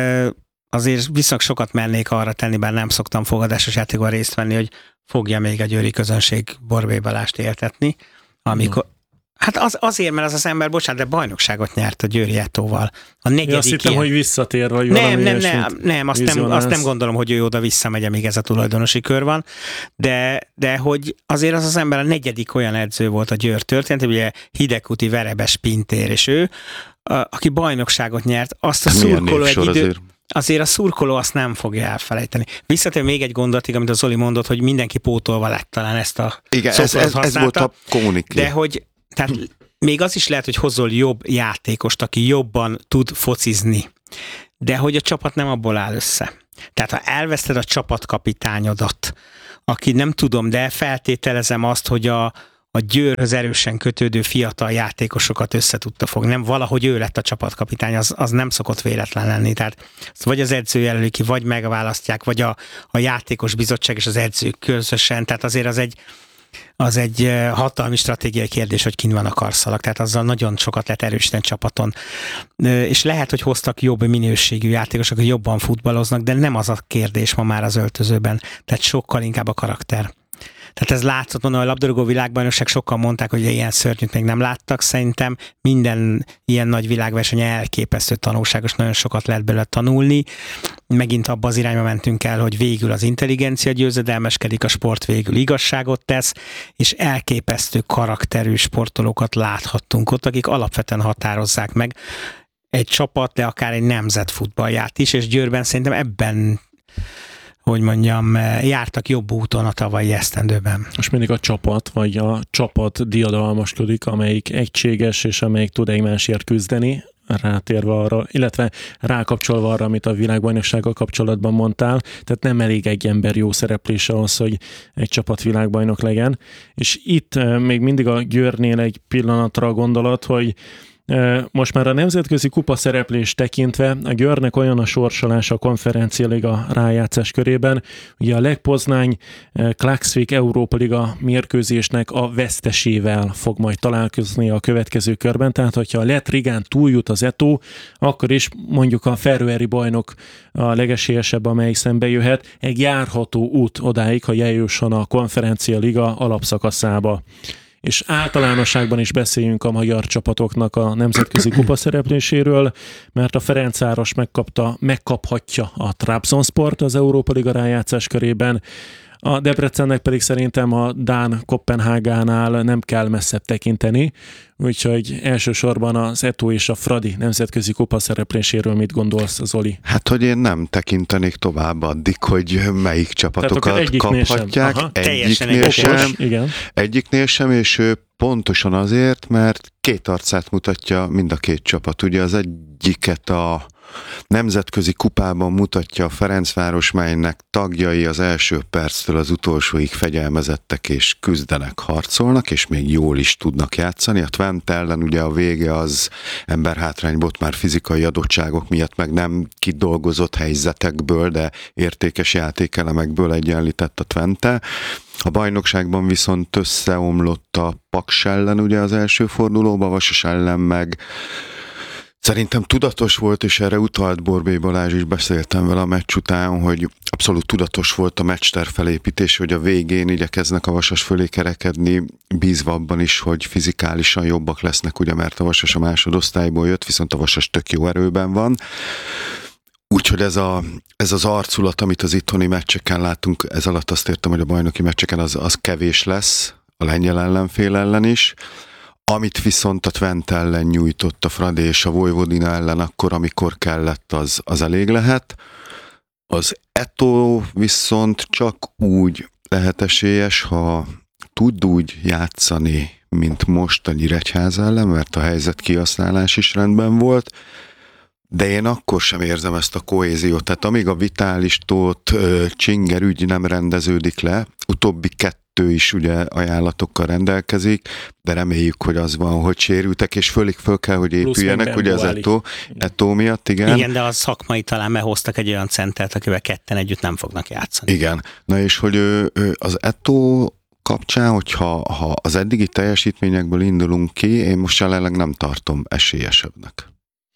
azért viszonylag sokat mernék arra tenni, bár nem szoktam fogadásos játékban részt venni, hogy fogja még a győri közönség Borbély Balást éltetni, amikor Hát az, azért, mert az az ember, bocsánat, de bajnokságot nyert a Győri Etóval. A negyedik ja, azt hittem, ilyen... hogy visszatér, vagy nem, valami nem, nem, nem, azt nem, azt nem gondolom, hogy ő oda visszamegy, amíg ez a tulajdonosi kör van, de, de hogy azért az az ember a negyedik olyan edző volt a Győr történetében, ugye Hidegkuti, Verebes, Pintér, és ő, a, aki bajnokságot nyert, azt a szurkoló egy idő... Azért? Azért a szurkoló azt nem fogja elfelejteni. Visszatér még egy gondolatig, amit a Zoli mondott, hogy mindenki pótolva lett, talán ezt a igen, ez, ez, ez volt a kommuniké. De hogy tehát még az is lehet, hogy hozol jobb játékost, aki jobban tud focizni, de hogy a csapat nem abból áll össze. Tehát ha elveszted a csapatkapitányodat, aki nem tudom, de feltételezem azt, hogy a, a Győrhöz erősen kötődő fiatal játékosokat össze tudta fogni. Nem valahogy ő lett a csapatkapitány, az, az nem szokott véletlen lenni. Tehát vagy az edző jelöli ki, vagy megválasztják, vagy a, a játékos bizottság és az edzők közösen. Tehát azért az egy az egy hatalmi stratégiai kérdés, hogy kint van a karszalag, tehát azzal nagyon sokat lehet erősíteni csapaton. És lehet, hogy hoztak jobb minőségű játékosok, hogy jobban futballoznak, de nem az a kérdés ma már az öltözőben, tehát sokkal inkább a karakter. Tehát ez látszott, mondom, a labdarúgó világbajnokság sokan mondták, hogy ilyen szörnyűt még nem láttak, szerintem minden ilyen nagy világverseny elképesztő tanulságos, nagyon sokat lehet belőle tanulni. Megint abba az irányba mentünk el, hogy végül az intelligencia győzedelmeskedik, a sport végül igazságot tesz, és elképesztő karakterű sportolókat láthattunk ott, akik alapvetően határozzák meg egy csapat, de akár egy nemzet futballját is, és Győrben szerintem ebben, hogy mondjam, jártak jobb úton a tavalyi esztendőben. És mindig a csapat, vagy a csapat diadalmaskodik, amelyik egységes, és amelyik tud egymásért küzdeni, rátérve arra, illetve rákapcsolva arra, amit a világbajnoksággal kapcsolatban mondtál, tehát nem elég egy ember jó szereplése az, hogy egy csapat világbajnok legyen. És itt még mindig a Győrnél egy pillanatra gondolat, hogy most már a nemzetközi kupa szereplés tekintve a Győrnek olyan a sorsolása a Konferencia Liga rájátszás körében, ugye a Legpoznány Klaxvik Európa Liga mérkőzésnek a vesztesével fog majd találkozni a következő körben, tehát hogyha a Lett Rigán túljut az Etó, akkor is mondjuk a feröeri bajnok a legesélyesebb, amely szembe jöhet, egy járható út odáig, ha eljusson a Konferencia Liga alapszakaszába. És általánosságban is beszéljünk a magyar csapatoknak a nemzetközi kupa szerepléséről, mert a Ferencváros megkapta, megkaphatja a Trabzonsport az Európa Liga rájátszás körében, a Debrecennek pedig szerintem a Dán Koppenhágánál nem kell messzebb tekinteni, úgyhogy elsősorban az Etó és a Fradi nemzetközi kupa szerepléséről mit gondolsz, Zoli? Hát, hogy én nem tekintenék tovább addig, hogy melyik csapatokat kaphatják. Aha, egyiknél sem, igen. egyiknél sem, és pontosan azért, mert két arcát mutatja mind a két csapat. Ugye az egyiket a nemzetközi kupában mutatja a Ferencváros, melynek tagjai az első perctől az utolsóig fegyelmezettek és küzdenek, harcolnak, és még jól is tudnak játszani. A Twente ellen ugye a vége az emberhátrányból már fizikai adottságok miatt, meg nem kidolgozott helyzetekből, de értékes játékelemekből egyenlített a Twente. A bajnokságban viszont összeomlott a Paks ellen ugye az első fordulóban, Vasas ellen meg szerintem tudatos volt, és erre utalt Borbély Balázs is, beszéltem vele a meccs után, hogy abszolút tudatos volt a meccsterv felépítés, hogy a végén igyekeznek a Vasas fölé kerekedni, bízva abban is, hogy fizikálisan jobbak lesznek, ugye, mert a Vasas a másodosztályból jött, viszont a Vasas tök jó erőben van. Úgyhogy ez, a, ez az arculat, amit az itthoni meccseken látunk, ez alatt azt értem, hogy a bajnoki meccseken az, az kevés lesz, a lengyel ellenfél ellen is. Amit viszont a Twente ellen nyújtott a Fradi és a Vojvodina ellen akkor, amikor kellett, az, az elég lehet. Az Etó viszont csak úgy lehet esélyes, ha tud úgy játszani, mint most a Nyíregyháza ellen, mert a helyzet kihasználás is rendben volt, de én akkor sem érzem ezt a kohéziót. Tehát amíg a Vitális Tóth Csinger ügy nem rendeződik le, utóbbi kettő ő is ugye ajánlatokkal rendelkezik, de reméljük, hogy az van, hogy sérültek, és fölig föl kell, hogy épüljenek, ugye az Etó, Etó miatt, igen. Igen, de a szakmai talán meghoztak egy olyan centert, akivel ketten együtt nem fognak játszani. Igen, na és hogy ő, ő az Etó kapcsán, hogyha ha az eddigi teljesítményekből indulunk ki, én most jelenleg nem tartom esélyesebbnek.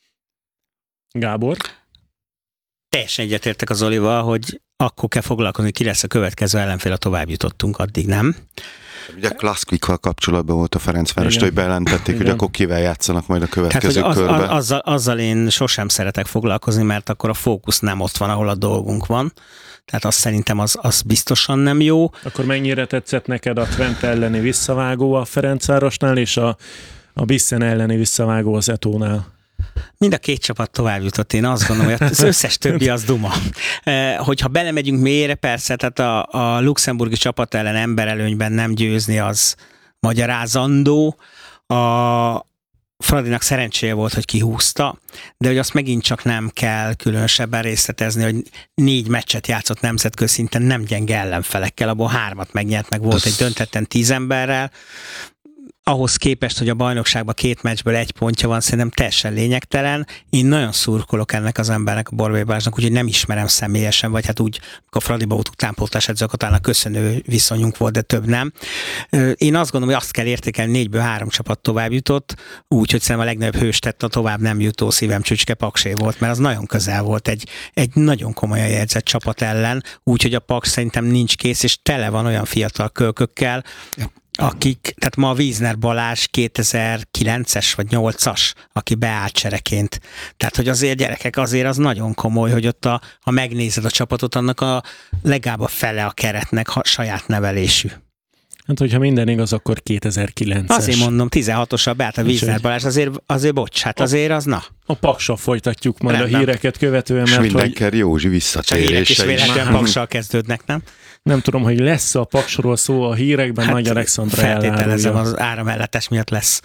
Gábor? Teljesen egyetértek az Zolival, hogy akkor kell foglalkozni, ki lesz a következő ellenfél, a tovább jutottunk, addig nem. Ugye Klaszkvikkal kapcsolatban volt a Ferencvárost, hogy bejelentették, igen, hogy akkor kivel játszanak majd a következő Tehát, körben. Az, azzal, azzal én sosem szeretek foglalkozni, mert akkor a fókusz nem ott van, ahol a dolgunk van. Tehát azt szerintem az, az biztosan nem jó. Akkor mennyire tetszett neked a Twente elleni visszavágó a Ferencvárosnál, és a, a Bissen elleni visszavágó az Etónál? Mind a két csapat tovább jutott, én azt gondolom, hogy az összes többi az duma. Hogyha belemegyünk mélyre, persze, tehát a, a luxemburgi csapat ellen emberelőnyben nem győzni, az magyarázandó. A Fradinak szerencséje volt, hogy kihúzta, de hogy azt megint csak nem kell különösebben részletezni, hogy négy meccset játszott nemzetközi szinten nem gyenge ellenfelekkel, abból hármat megnyert, meg volt egy döntetten tíz emberrel. Ahhoz képest, hogy a bajnokságban két meccsből egy pontja van, szerintem teljesen lényegtelen. Én nagyon szurkolok ennek az embernek, a Borbély Balázsnak, úgyhogy nem ismerem személyesen, vagy hát úgy, a Fradiba voltunk támpoltás edzők, talán köszönő viszonyunk volt, de több nem. Én azt gondolom, hogy azt kell értékelni, négyből három csapat tovább jutott, úgyhogy szerintem a legnagyobb hős tett a tovább nem jutó szívem csücske Paksé volt, mert az nagyon közel volt egy, egy nagyon komolyan jegyzett csapat ellen, úgyhogy a Paks szerintem nincs kész, és tele van olyan fiatal kölkökkel, akik, tehát ma a Wiesner Balázs kétezer-kilences vagy nyolcas, aki beállt csereként. Tehát, hogy azért gyerekek, azért az nagyon komoly, hogy ott a, ha megnézed a csapatot, annak a legalább a fele a keretnek ha, saját nevelésű. Hát, hogyha minden igaz, akkor kétezer-kilences. Azért mondom, tizenhatosabb beállt a Wiesner Balázs, azért, azért bocs, hát azért az na. A Paksal folytatjuk majd Rendben. a híreket követően, mert Mindenker hogy... Józsi visszatérése. A hírek is véletlenül Paksal kezdődnek, nem? Nem tudom, hogy lesz a Paksról szó a hírekben, hát, Nagy Alexandra feltételezem, az áramelletes miatt lesz.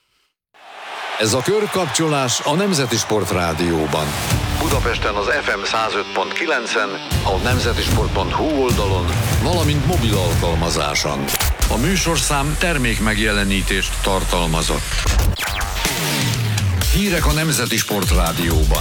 Ez a körkapcsolás a Nemzeti Sport Rádióban. Budapesten az ef em száz öt pont kilencen, a nemzetisport pont hu oldalon, valamint mobil alkalmazáson. A műsorszám termék megjelenítést tartalmazott. Hírek a Nemzeti Sport Rádióban.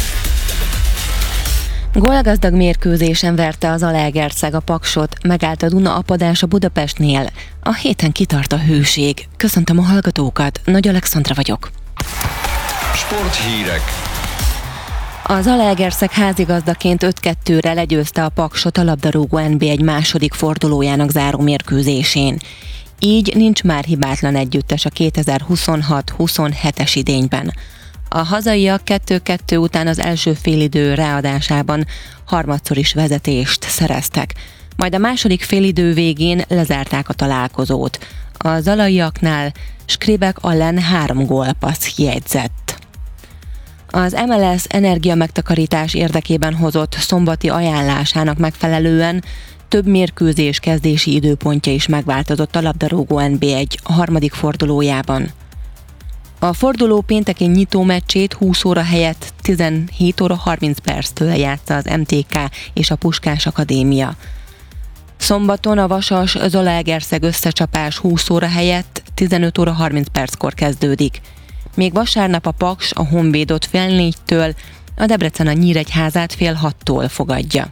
Gólgazdag mérkőzésen verte az Zalaegerszeg a Paksot, megállt a Duna apadása Budapestnél. A héten kitart a hőség. Köszöntöm a hallgatókat, Nagy Alexandra vagyok. Sporthírek. A Zalaegerszeg házigazdaként öt kettőre legyőzte a Paksot a labdarúgó en bé egy második fordulójának záró mérkőzésén. Így nincs már hibátlan együttes a kétezer-huszonhat huszonhetes idényben. A hazaiak kettő kettő után az első félidő ráadásában harmadszor is vezetést szereztek. Majd a második félidő végén lezárták a találkozót. A zalaiaknál Skribek ellen három gólpassz jegyzett. Az em el es energiamegtakarítás érdekében hozott szombati ajánlásának megfelelően több mérkőzés kezdési időpontja is megváltozott a labdarúgó en bé egy harmadik fordulójában. A forduló pénteki nyitó meccsét húsz óra helyett tizenhét óra harminc perctől játsza az em té ká és a Puskás Akadémia. Szombaton a Vasas Zalaegerszeg összecsapás húsz óra helyett tizenöt óra harminc perckor kezdődik. Még vasárnap a Paks a Honvédot fél négytől, a Debrecen a Nyíregyházát fél hattól fogadja.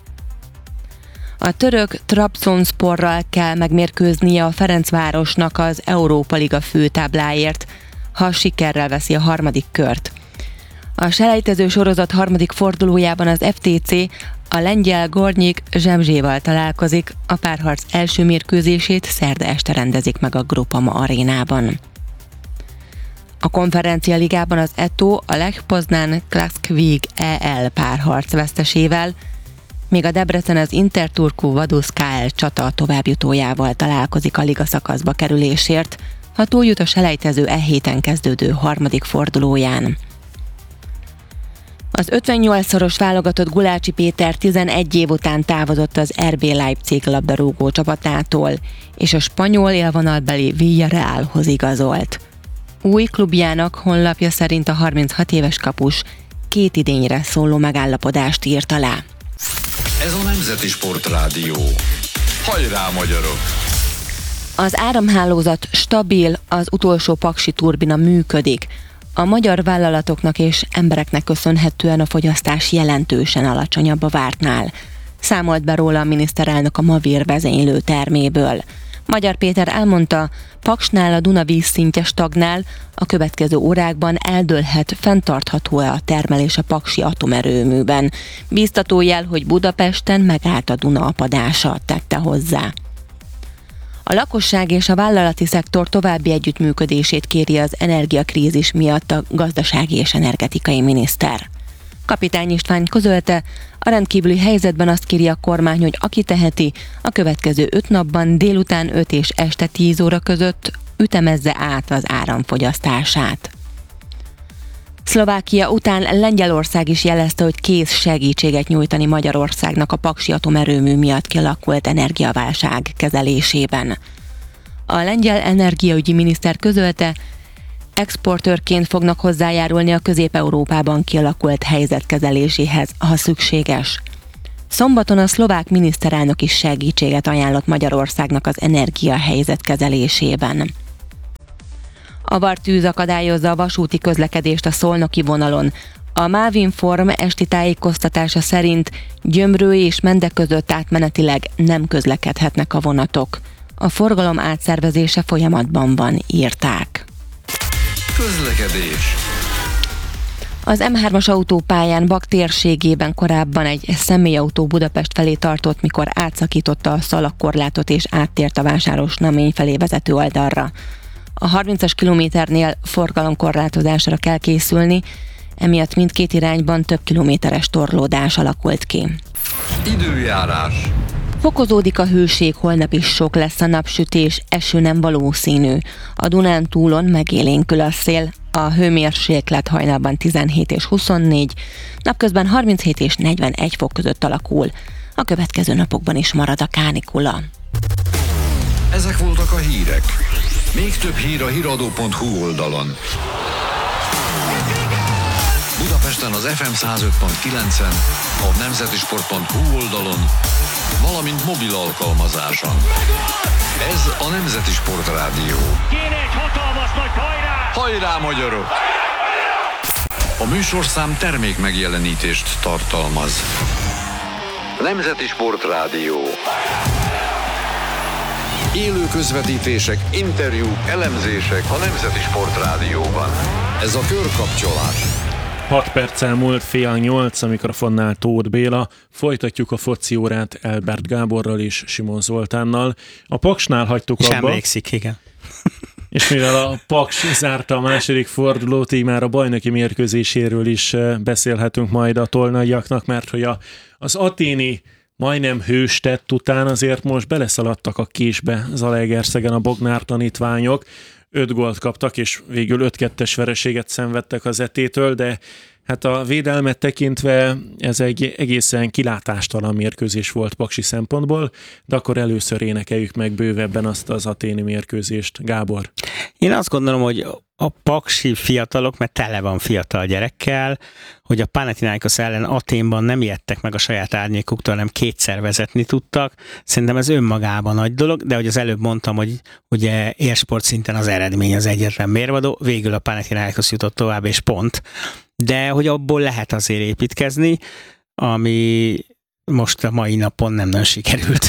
A török Trabzonsporral kell megmérkőznie a Ferencvárosnak az Európa Liga főtábláért, ha sikerrel veszi a harmadik kört. A selejtező sorozat harmadik fordulójában az ef té cé a lengyel Gornyik Zsemzséval találkozik, a párharc első mérkőzését szerda este rendezik meg a Groupama arénában. A konferencia ligában az é té o a Lech Poznan Klaszkvig é el párharc vesztesével, még a Debrecen az Interturku Vaduz ká el csata továbbjutójával találkozik a liga szakaszba kerülésért, ha túljut a selejtező e héten kezdődő harmadik fordulóján. Az ötvennyolcszoros válogatott Gulácsi Péter tizenegy év után távozott az er bé Leipzig labdarúgó csapatától, és a spanyol élvonalbeli Villarrealhoz igazolt. Új klubjának honlapja szerint a harminchat éves kapus két idényre szóló megállapodást írt alá. Ez a Nemzeti Sport Rádió. Hajrá, magyarok! Az áramhálózat stabil, az utolsó paksi turbina működik. A magyar vállalatoknak és embereknek köszönhetően a fogyasztás jelentősen alacsonyabb a vártnál. Számolt be róla a miniszterelnök a Mavír vezénylő terméből. Magyar Péter elmondta, Paksnál a Duna vízszintje stagnál, a következő órákban eldőlhet, fenntartható-e a termelés a paksi atomerőműben. Bíztató jel, hogy Budapesten megállt a Duna apadása, tette hozzá. A lakosság és a vállalati szektor további együttműködését kéri az energiakrízis miatt a gazdasági és energetikai miniszter. Kapitány István közölte, a rendkívüli helyzetben azt kéri a kormány, hogy aki teheti, a következő öt napban délután öt és este tíz óra között ütemezze át az áramfogyasztását. Szlovákia után Lengyelország is jelezte, hogy kész segítséget nyújtani Magyarországnak a paksi atomerőmű miatt kialakult energiaválság kezelésében. A lengyel energiaügyi miniszter közölte, exportőrként fognak hozzájárulni a Közép-Európában kialakult helyzet kezeléséhez, ha szükséges. Szombaton a szlovák miniszterelnök is segítséget ajánlott Magyarországnak az energiahelyzet kezelésében. Avar-tűz akadályozza a vasúti közlekedést a szolnoki vonalon. A Mávinform esti tájékoztatása szerint Gyömrő és Mende között átmenetileg nem közlekedhetnek a vonatok. A forgalom átszervezése folyamatban van, írták. Közlekedés. Az em hármas autópályán Bak térségében korábban egy személyautó Budapest felé tartott, mikor átszakította a szalagkorlátot és áttért a Vásáros-Namény felé vezető oldalra. A harmincas kilométernél forgalomkorlátozásra kell készülni, emiatt mindkét irányban több kilométeres torlódás alakult ki. Időjárás. Fokozódik a hőség, holnap is sok lesz a napsütés, eső nem valószínű. A Dunántúlon megélénkül a szél, a hőmérséklet hajnalban tizenhét és huszonnégy, napközben harminchét és negyvenegy fok között alakul. A következő napokban is marad a kánikula. Ezek voltak a hírek. Még több hír a híradó pont hu oldalon. Budapesten az ef em száz öt pont kilencen, a nemzeti sport pont hu oldalon, valamint mobil alkalmazáson. Ez a Nemzeti Sport Rádió. Kéne egy hatalmas nagy hajrá! Hajrá, magyarok! A műsorszám termék megjelenítést tartalmaz. Nemzeti Sport Rádió. Élő közvetítések, interjúk, elemzések a Nemzeti Sport Rádióban. Ez a körkapcsolás. hat perc elmúlt fél nyolc, a mikrofonnál Tóth Béla. Folytatjuk a foci órát Elbert Gáborral és Simon Zoltánnal. A Paksnál hagytuk és abba. Emlékszik, igen. És mivel a Paks zárta a második fordulót, így már a bajnoki mérkőzéséről is beszélhetünk majd a tolnaiaknak, mert hogy a, az aténi majdnem hős tett után azért most beleszaladtak a késbe Zalaegerszegen a Bognár tanítványok. Öt gólt kaptak, és végül öt kettes vereséget szenvedtek az etétől, de hát a védelmet tekintve ez egy egészen kilátástalan mérkőzés volt paksi szempontból, de akkor először énekeljük meg bővebben azt az aténi mérkőzést. Gábor? Én azt gondolom, hogy a paksi fiatalok, mert tele van fiatal gyerekkel, hogy a Panathinaikos ellen Aténban nem ijedtek meg a saját árnyékuktól, hanem kétszer vezetni tudtak. Szerintem ez önmagában nagy dolog, de hogy az előbb mondtam, hogy ugye élsport szinten az eredmény az egyetlen mérvadó, végül a Panathinaikos jutott tovább, és pont. De hogy abból lehet azért építkezni, ami most a mai napon nem nagyon sikerült.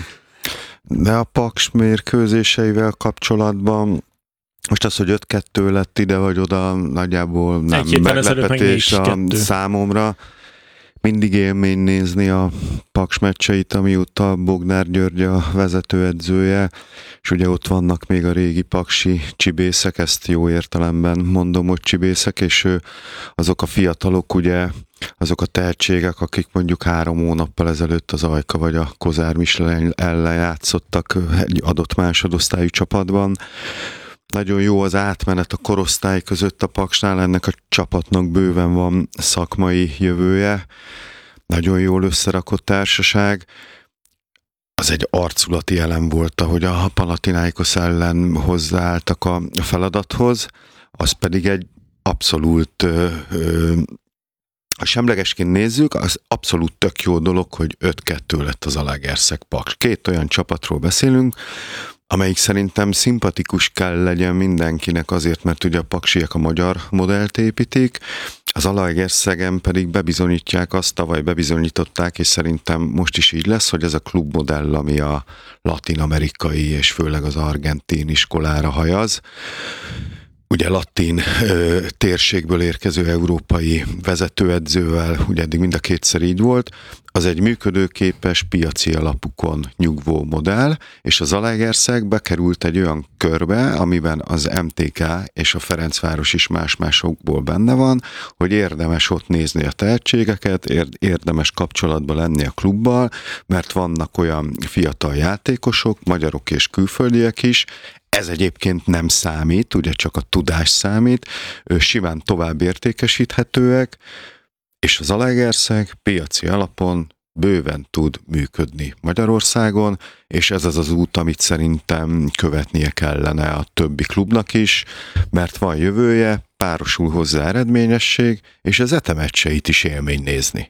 De a Paks mérkőzéseivel kapcsolatban most az, hogy öt kettő lett ide vagy oda, nagyjából nem meglepetés a számomra. Mindig élmény nézni a Paks meccseit, amióta Bognár György a vezetőedzője, és ugye ott vannak még a régi paksi csibészek, ezt jó értelemben mondom, hogy csibészek, és azok a fiatalok, ugye, azok a tehetségek, akik mondjuk három hónappal ezelőtt az Ajka vagy a Kozár Michelin ellen játszottak egy adott másodosztályú csapatban. Nagyon jó az átmenet a korosztály között a Paksnál, ennek a csapatnak bőven van szakmai jövője, nagyon jól összerakott társaság. Az egy arculati elem volt, ahogy a Panathinaikos ellen hozzáálltak a feladathoz, az pedig egy abszolút, ö, ö, ha semlegesként nézzük, az abszolút tök jó dolog, hogy öt kettő lett az Zalaegerszeg Paks. Két olyan csapatról beszélünk, amelyik szerintem szimpatikus kell legyen mindenkinek azért, mert ugye a paksiek a magyar modellt építik, az Zalaegerszegen pedig bebizonyítják azt, tavaly bebizonyították, és szerintem most is így lesz, hogy ez a klubmodell, ami a latin-amerikai és főleg az argentin iskolára hajaz. ugye latin ö, térségből érkező európai vezetőedzővel, ugye eddig mind a kétszer így volt, az egy működőképes, piaci alapukon nyugvó modell, és az Zalaegerszeg bekerült egy olyan körbe, amiben az em té ká és a Ferencváros is más-másokból benne van, hogy érdemes ott nézni a tehetségeket, érdemes kapcsolatba lenni a klubbal, mert vannak olyan fiatal játékosok, magyarok és külföldiek is. Ez egyébként nem számít, ugye csak a tudás számít, simán tovább értékesíthetőek, és az Zalaegerszeg piaci alapon bőven tud működni Magyarországon, és ez az az út, amit szerintem követnie kellene a többi klubnak is, mert van jövője, párosul hozzá eredményesség, és az etemecseit is élmény nézni.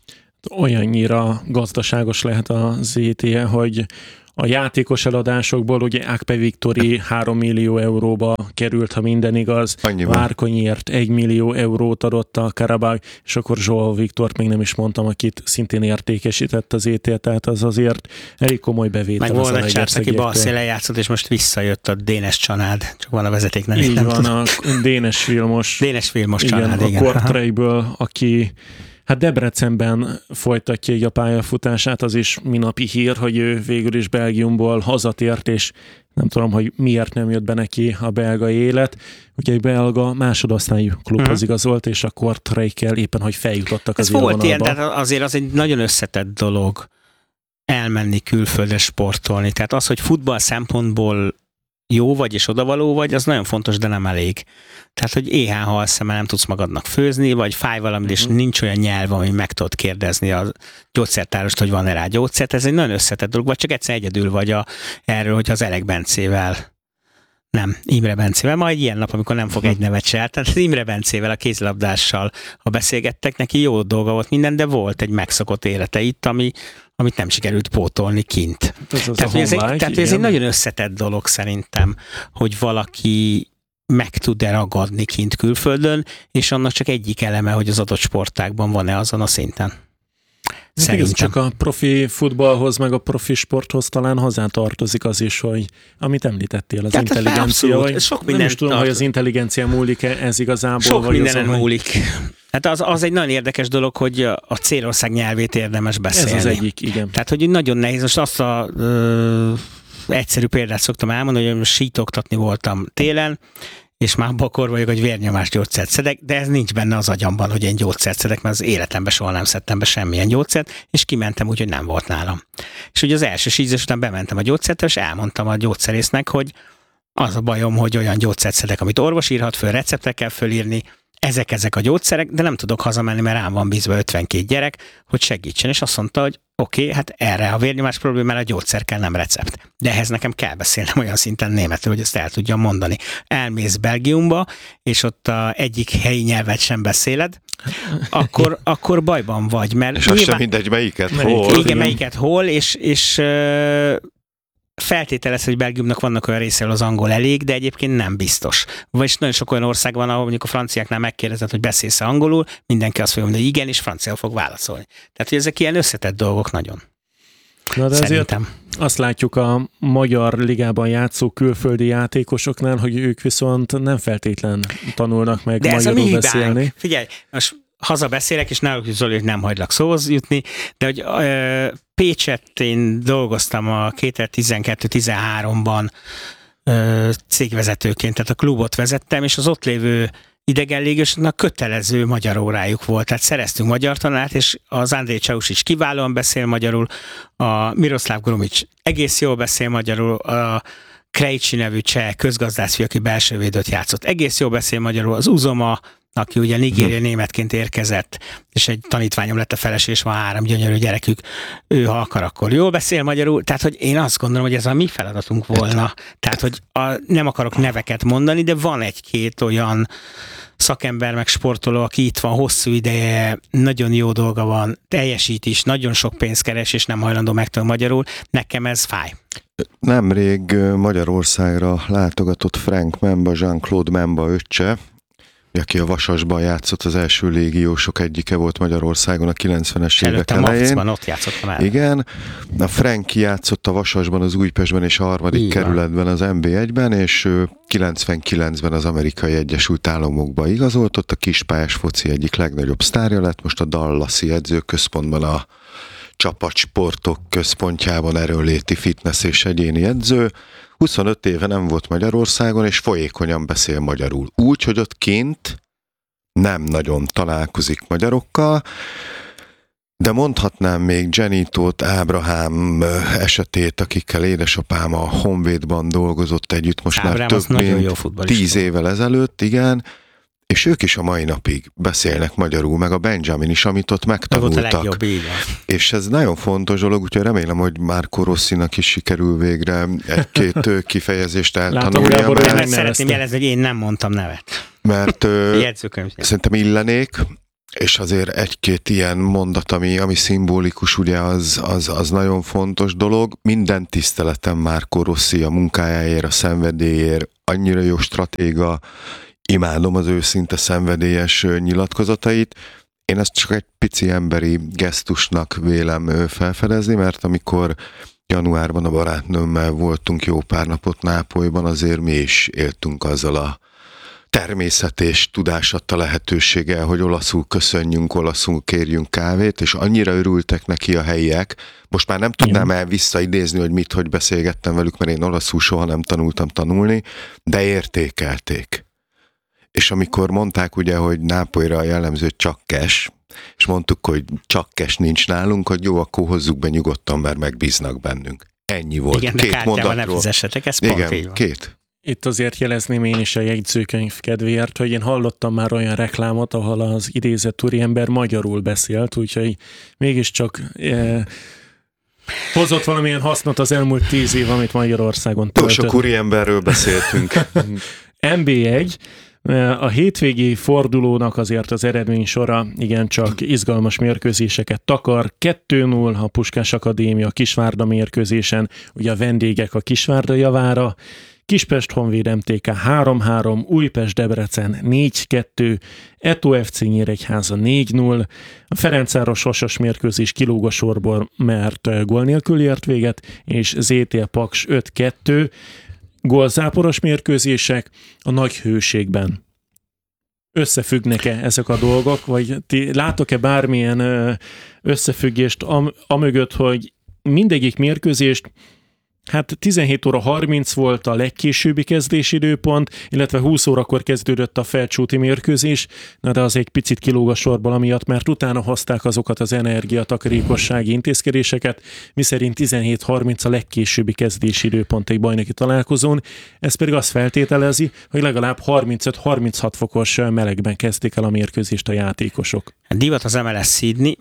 Olyannyira gazdaságos lehet a zé té e, hogy a játékos eladásokból ugye Akpe Viktori három millió euróba került, ha minden igaz. Várkonyiért egy millió eurót adott a Karabag, és akkor João Viktort még nem is mondtam, akit szintén értékesített az é té e, tehát az azért elég komoly bevétel. Meg volna Csárt, aki balszélen játszott, és most visszajött a Dénes család, csak van a vezeték, nem, így nem van, tudom. a Dénes Vilmos. Dénes Vilmos igen, család, a igen. a Kortrejből, aki hát Debrecenben folytatja így a pályafutását, az is minapi hír, hogy ő végül is Belgiumból hazatért, és nem tudom, hogy miért nem jött be neki a belga élet. Ugye egy belga másodosztályú klubhoz uh-huh. igazolt, és a Kortrejkkel éppen, hogy feljutottak az élvonalba. Ez volt ilyen, de azért az egy nagyon összetett dolog elmenni külföldre sportolni. Tehát az, hogy futball szempontból jó vagy és odavaló vagy, az nagyon fontos, de nem elég. Tehát, hogy éhen halsz, mert nem tudsz magadnak főzni, vagy fáj valamit, és nincs olyan nyelv, ami meg tudod kérdezni a gyógyszertárost, hogy van-e rá gyógyszert. Ez egy nagyon összetett dolog, vagy csak egyszer egyedül vagy a, erről, hogy az Elek Bencével, nem, Imre Bencével, majd ilyen nap, amikor nem fog egy nevet se, tehát az Imre Bencével, a kézilabdással, ha beszélgettek, neki jó dolga volt minden, de volt egy megszokott élete itt, ami, amit nem sikerült pótolni kint. Ez az tehát, ez egy, tehát ez egy nagyon összetett dolog szerintem, hogy valaki meg tud-e ragadni kint külföldön, és annak csak egyik eleme, hogy az adott sportágban van-e azon a szinten. Szerintem. Csak a profi futballhoz, meg a profi sporthoz talán hozzátartozik az is, hogy amit említettél, az tehát intelligencia, vagy sok nem minden is tudom, tart. Hogy az intelligencia múlik-e, ez igazából. Sok vagy mindenen azon, múlik. Hát az, az egy nagyon érdekes dolog, hogy a célország nyelvét érdemes beszélni. Ez az egyik, igen. Tehát, hogy nagyon nehéz, most azt a ö, egyszerű példát szoktam elmondani, hogy sítoktatni voltam télen, és már bakor vagyok, hogy vérnyomás gyógyszert szedek, de ez nincs benne az agyamban, hogy én gyógyszert szedek, mert az életemben soha nem szedtem be semmilyen gyógyszert, és kimentem úgy, hogy nem volt nálam. És ugye az első sízés után bementem a gyógyszertől, és elmondtam a gyógyszerésznek, hogy az a bajom, hogy olyan gyógyszert szedek, amit orvos írhat föl, receptre kell fölírni, ezek ezek a gyógyszerek, de nem tudok hazamenni, mert rám van bízva ötvenkét gyerek, hogy segítsen, és azt mondta, hogy oké, okay, hát erre a vérnyomás problémára a gyógyszer kell, nem recept. De ehhez nekem kell beszélnem olyan szinten németül, hogy ezt el tudjam mondani. Elmész Belgiumba, és ott a egyik helyi nyelvet sem beszéled, akkor, akkor bajban vagy. Mert és azt sem mindegy, melyiket hol. Igen, igen, melyiket hol, és, és feltételez, hogy Belgiumnak vannak olyan részéről az angol elég, de egyébként nem biztos. Vagyis nagyon sok olyan ország van, ahol mondjuk a franciáknál megkérdezett, hogy beszélsz angolul, mindenki azt fogja mondani, hogy igen, és franciául fog válaszolni. Tehát, hogy ezek ilyen összetett dolgok nagyon. Na de azért azt látjuk a magyar ligában játszó külföldi játékosoknál, hogy ők viszont nem feltétlen tanulnak meg de magyarul beszélni. Figyelj, most hazabeszélek, és náluk Zoli, hogy nem hagylak szóhoz jutni, de hogy ö, Pécsett én dolgoztam a kétezer-tizenkettő tizenháromban ö, cégvezetőként, tehát a klubot vezettem, és az ott lévő idegen légiosokkal kötelező magyar órájuk volt. Tehát szereztünk magyar tanát, és az Andrei Csausics kiválóan beszél magyarul, a Miroslav Grumics egész jól beszél magyarul, a Krejcsi nevű cseh közgazdászfi, aki belsővédőt játszott, egész jól beszél magyarul, az Uzoma, aki ugye Nigéria németként érkezett, és egy tanítványom lett a feleség, és van három gyönyörű gyerekük, ő ha akar, akkor jól beszél magyarul, tehát hogy én azt gondolom, hogy ez a mi feladatunk volna. Tehát, hogy a, nem akarok neveket mondani, de van egy-két olyan szakember meg sportoló, aki itt van hosszú ideje, nagyon jó dolga van, teljesít is, nagyon sok pénzt keres, és nem hajlandó megtanulni magyarul. Nekem ez fáj. Nemrég Magyarországra látogatott Frank Memba, Jean-Claude Memba öccse, aki a Vasasban játszott, az első légiósok egyike volt Magyarországon a kilencvenes évek elején. Előtte ott játszottam el. Igen. A Franki játszott a Vasasban, az Újpestben és a harmadik Igen. kerületben az en bé egyben, és kilencvenkilencben az Amerikai Egyesült Államokba igazolt, ott a kispályás foci egyik legnagyobb sztárja lett, most a Dallasi edzőközpontban, a csapatsportok központjában erőnléti fitness és egyéni edző. huszonöt éve nem volt Magyarországon, és folyékonyan beszél magyarul. Úgy, hogy ott kint nem nagyon találkozik magyarokkal, de mondhatnám még Janitót, Ábrahám esetét, akikkel édesapám a Honvédban dolgozott együtt, most Ábrám már több mint tíz évvel ezelőtt, igen, és ők is a mai napig beszélnek magyarul, meg a Benjamin is, amit ott megtanultak. A legjobb, és ez nagyon fontos dolog, úgyhogy remélem, hogy Márko Rossinak is sikerül végre egy-két kifejezést eltanulnia. Látom, mert mert szeretném jelezni, hogy én nem mondtam nevet. Mert szerintem illenék, és azért egy-két ilyen mondat, ami, ami szimbolikus, ugye az, az, az nagyon fontos dolog. Minden tiszteletem Márko Rossi a munkájáért, a szenvedélyért, annyira jó stratéga, imádom az őszinte szenvedélyes nyilatkozatait. Én ezt csak egy pici emberi gesztusnak vélem felfedezni, mert amikor januárban a barátnőmmel voltunk jó pár napot Nápolyban, azért mi is éltünk azzal a természet és tudásadta lehetőséggel, hogy olaszul köszönjünk, olaszul kérjünk kávét, és annyira örültek neki a helyiek. Most már nem tudnám el visszaidézni, hogy mit, hogy beszélgettem velük, mert én olaszul soha nem tanultam tanulni, de értékelték. És amikor mondták ugye, hogy Nápolyra jellemző csak cash, és mondtuk, hogy csak cash nincs nálunk, hogy jó, akkor hozzuk be nyugodtan, mert megbíznak bennünk. Ennyi volt. Igen, két de kártyával mondatról. Ne fizessetek, ez pont Igen, két. Itt azért jelezném én is a jegyzőkönyv kedvéért, hogy én hallottam már olyan reklámot, ahol az idézett úriember magyarul beszélt, úgyhogy mégiscsak eh, hozott valamilyen hasznot az elmúlt tíz év, amit Magyarországon töltött. Túl sok úriemberről beszéltünk. en bé egy, a hétvégi fordulónak azért az eredmény sora igencsak izgalmas mérkőzéseket takar. kettő null a Puskás Akadémia Kisvárda mérkőzésen, ugye a vendégek a Kisvárda javára, Kispest Honvéd em té ká három három, Újpest Debrecen négy kettő, Eto ef cé Nyíregyháza négy null, a Ferencváros Vasas mérkőzés kilóg a sorból, mert gól nélkül ért véget, és zé té Paks öt kettő, gólzáporos mérkőzések a nagy hőségben. Összefüggnek-e ezek a dolgok, vagy ti látok-e bármilyen összefüggést am- amögött, hogy mindegyik mérkőzést, hát tizenhét óra harminc volt a legkésőbbi kezdési időpont, illetve húsz órakor kezdődött a felcsúti mérkőzés, na de az egy picit kilóg a sorból amiatt, mert utána hozták azokat az energiatakarékossági intézkedéseket, miszerint tizenhét harminc a legkésőbbi kezdési időpont egy bajnoki találkozón, ez pedig azt feltételezi, hogy legalább harmincöt-harminchat fokos melegben kezdték el a mérkőzést a játékosok. Divat az em el es szídni.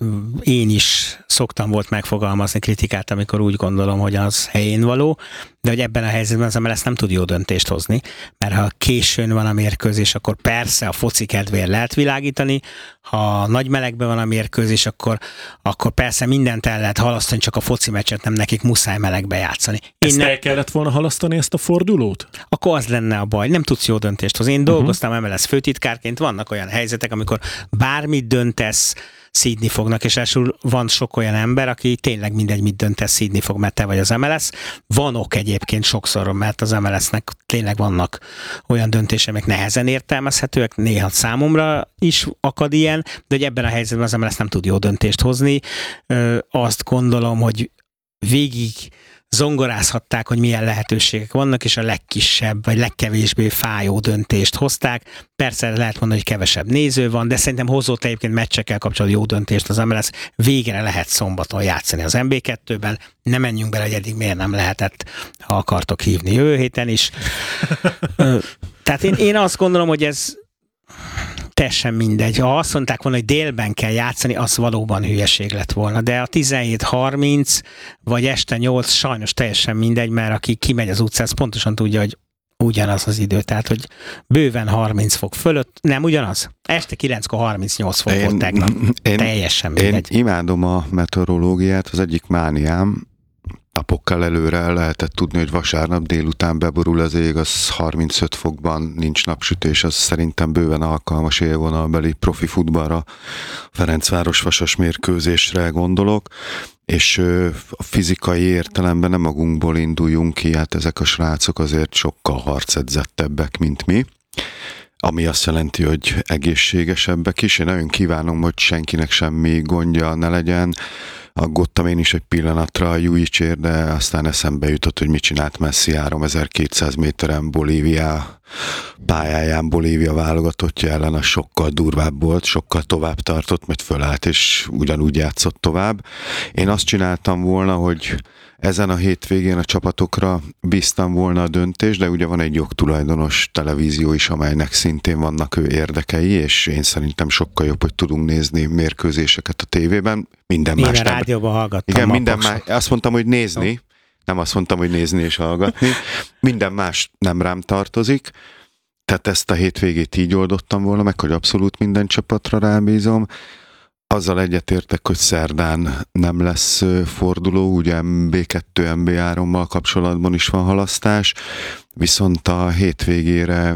Én is szoktam volt megfogalmazni kritikát, amikor úgy gondolom, hogy az helyén való, de hogy ebben a helyzetben az em el es nem tud jó döntést hozni, mert ha későn van a mérkőzés, akkor persze a foci kedvéért lehet világítani, ha nagy melegben van a mérkőzés, akkor, akkor persze mindent el lehet halasztani, csak a foci meccset nem nekik muszáj melegbe játszani. Én ezt ne... el kellett volna halasztani, ezt a fordulót? Akkor az lenne a baj, nem tudsz jó döntést hozni. Én uh-huh. dolgoztam em el es főtitkárként, vannak olyan helyzetek, amikor bármit döntesz, szídni fognak, és elsősorban van sok olyan ember, aki tényleg mindegy, mit döntesz, szídni fog, mert te vagy az em el es. Van ok egyébként sokszor, mert az em el esnek tényleg vannak olyan döntések, amik nehezen értelmezhetőek, néha számomra is akad ilyen, de hogy ebben a helyzetben az em el es nem tud jó döntést hozni. Ö, azt gondolom, hogy végig zongorázhatták, hogy milyen lehetőségek vannak, és a legkisebb, vagy legkevésbé fájó döntést hozták. Persze lehet mondani, hogy kevesebb néző van, de szerintem hozott egyébként meccsekkel kapcsolatban jó döntést az em el es. Végre lehet szombaton játszani az em bé kettőben. Ne menjünk bele, hogy eddig miért nem lehetett, ha akartok hívni jövő héten is. Tehát én, én azt gondolom, hogy ez teljesen mindegy. Ha azt mondták volna, hogy délben kell játszani, az valóban hülyeség lett volna. De a tizenhét harminc vagy este nyolc sajnos teljesen mindegy, mert aki kimegy az utcán, az pontosan tudja, hogy ugyanaz az idő. Tehát, hogy bőven harminc fok fölött, nem ugyanaz? Este kilenckor harmincnyolc fok volt tegnap. Én, teljesen mindegy. Én imádom a meteorológiát, az egyik mániám. napokkal előre lehetett tudni, hogy vasárnap délután beborul az ég, az harmincöt fokban, nincs napsütés, az szerintem bőven alkalmas élvonalbeli profi futballra, Ferencváros Vasas mérkőzésre gondolok, és a fizikai értelemben nem magunkból induljunk ki, hát ezek a srácok azért sokkal harcedzettebbek, mint mi, ami azt jelenti, hogy egészségesebbek is. Én nagyon kívánom, hogy senkinek semmi gondja ne legyen. Aggódtam én is egy pillanatra a Juicsér, de aztán eszembe jutott, hogy mit csinált Messi háromezer-kétszáz méteren Bolívia pályáján, Bolívia válogatottja ellen, az sokkal durvább volt, sokkal tovább tartott, majd fölállt, és ugyanúgy játszott tovább. Én azt csináltam volna, hogy ezen a hétvégén a csapatokra bíztam volna a döntés, de ugye van egy jogtulajdonos televízió is, amelynek szintén vannak ő érdekei, és én szerintem sokkal jobb, hogy tudunk nézni mérkőzéseket a tévében. Minden én más a nem. rádióban hallgattam. Igen, minden más. Azt mondtam, hogy nézni, no. nem azt mondtam, hogy nézni és hallgatni. Minden más nem rám tartozik. Tehát ezt a hétvégét így oldottam volna meg, hogy abszolút minden csapatra rábízom. Azzal egyetértek, hogy szerdán nem lesz forduló, ugye em bé kettő, em bé hárommal kapcsolatban is van halasztás, viszont a hétvégére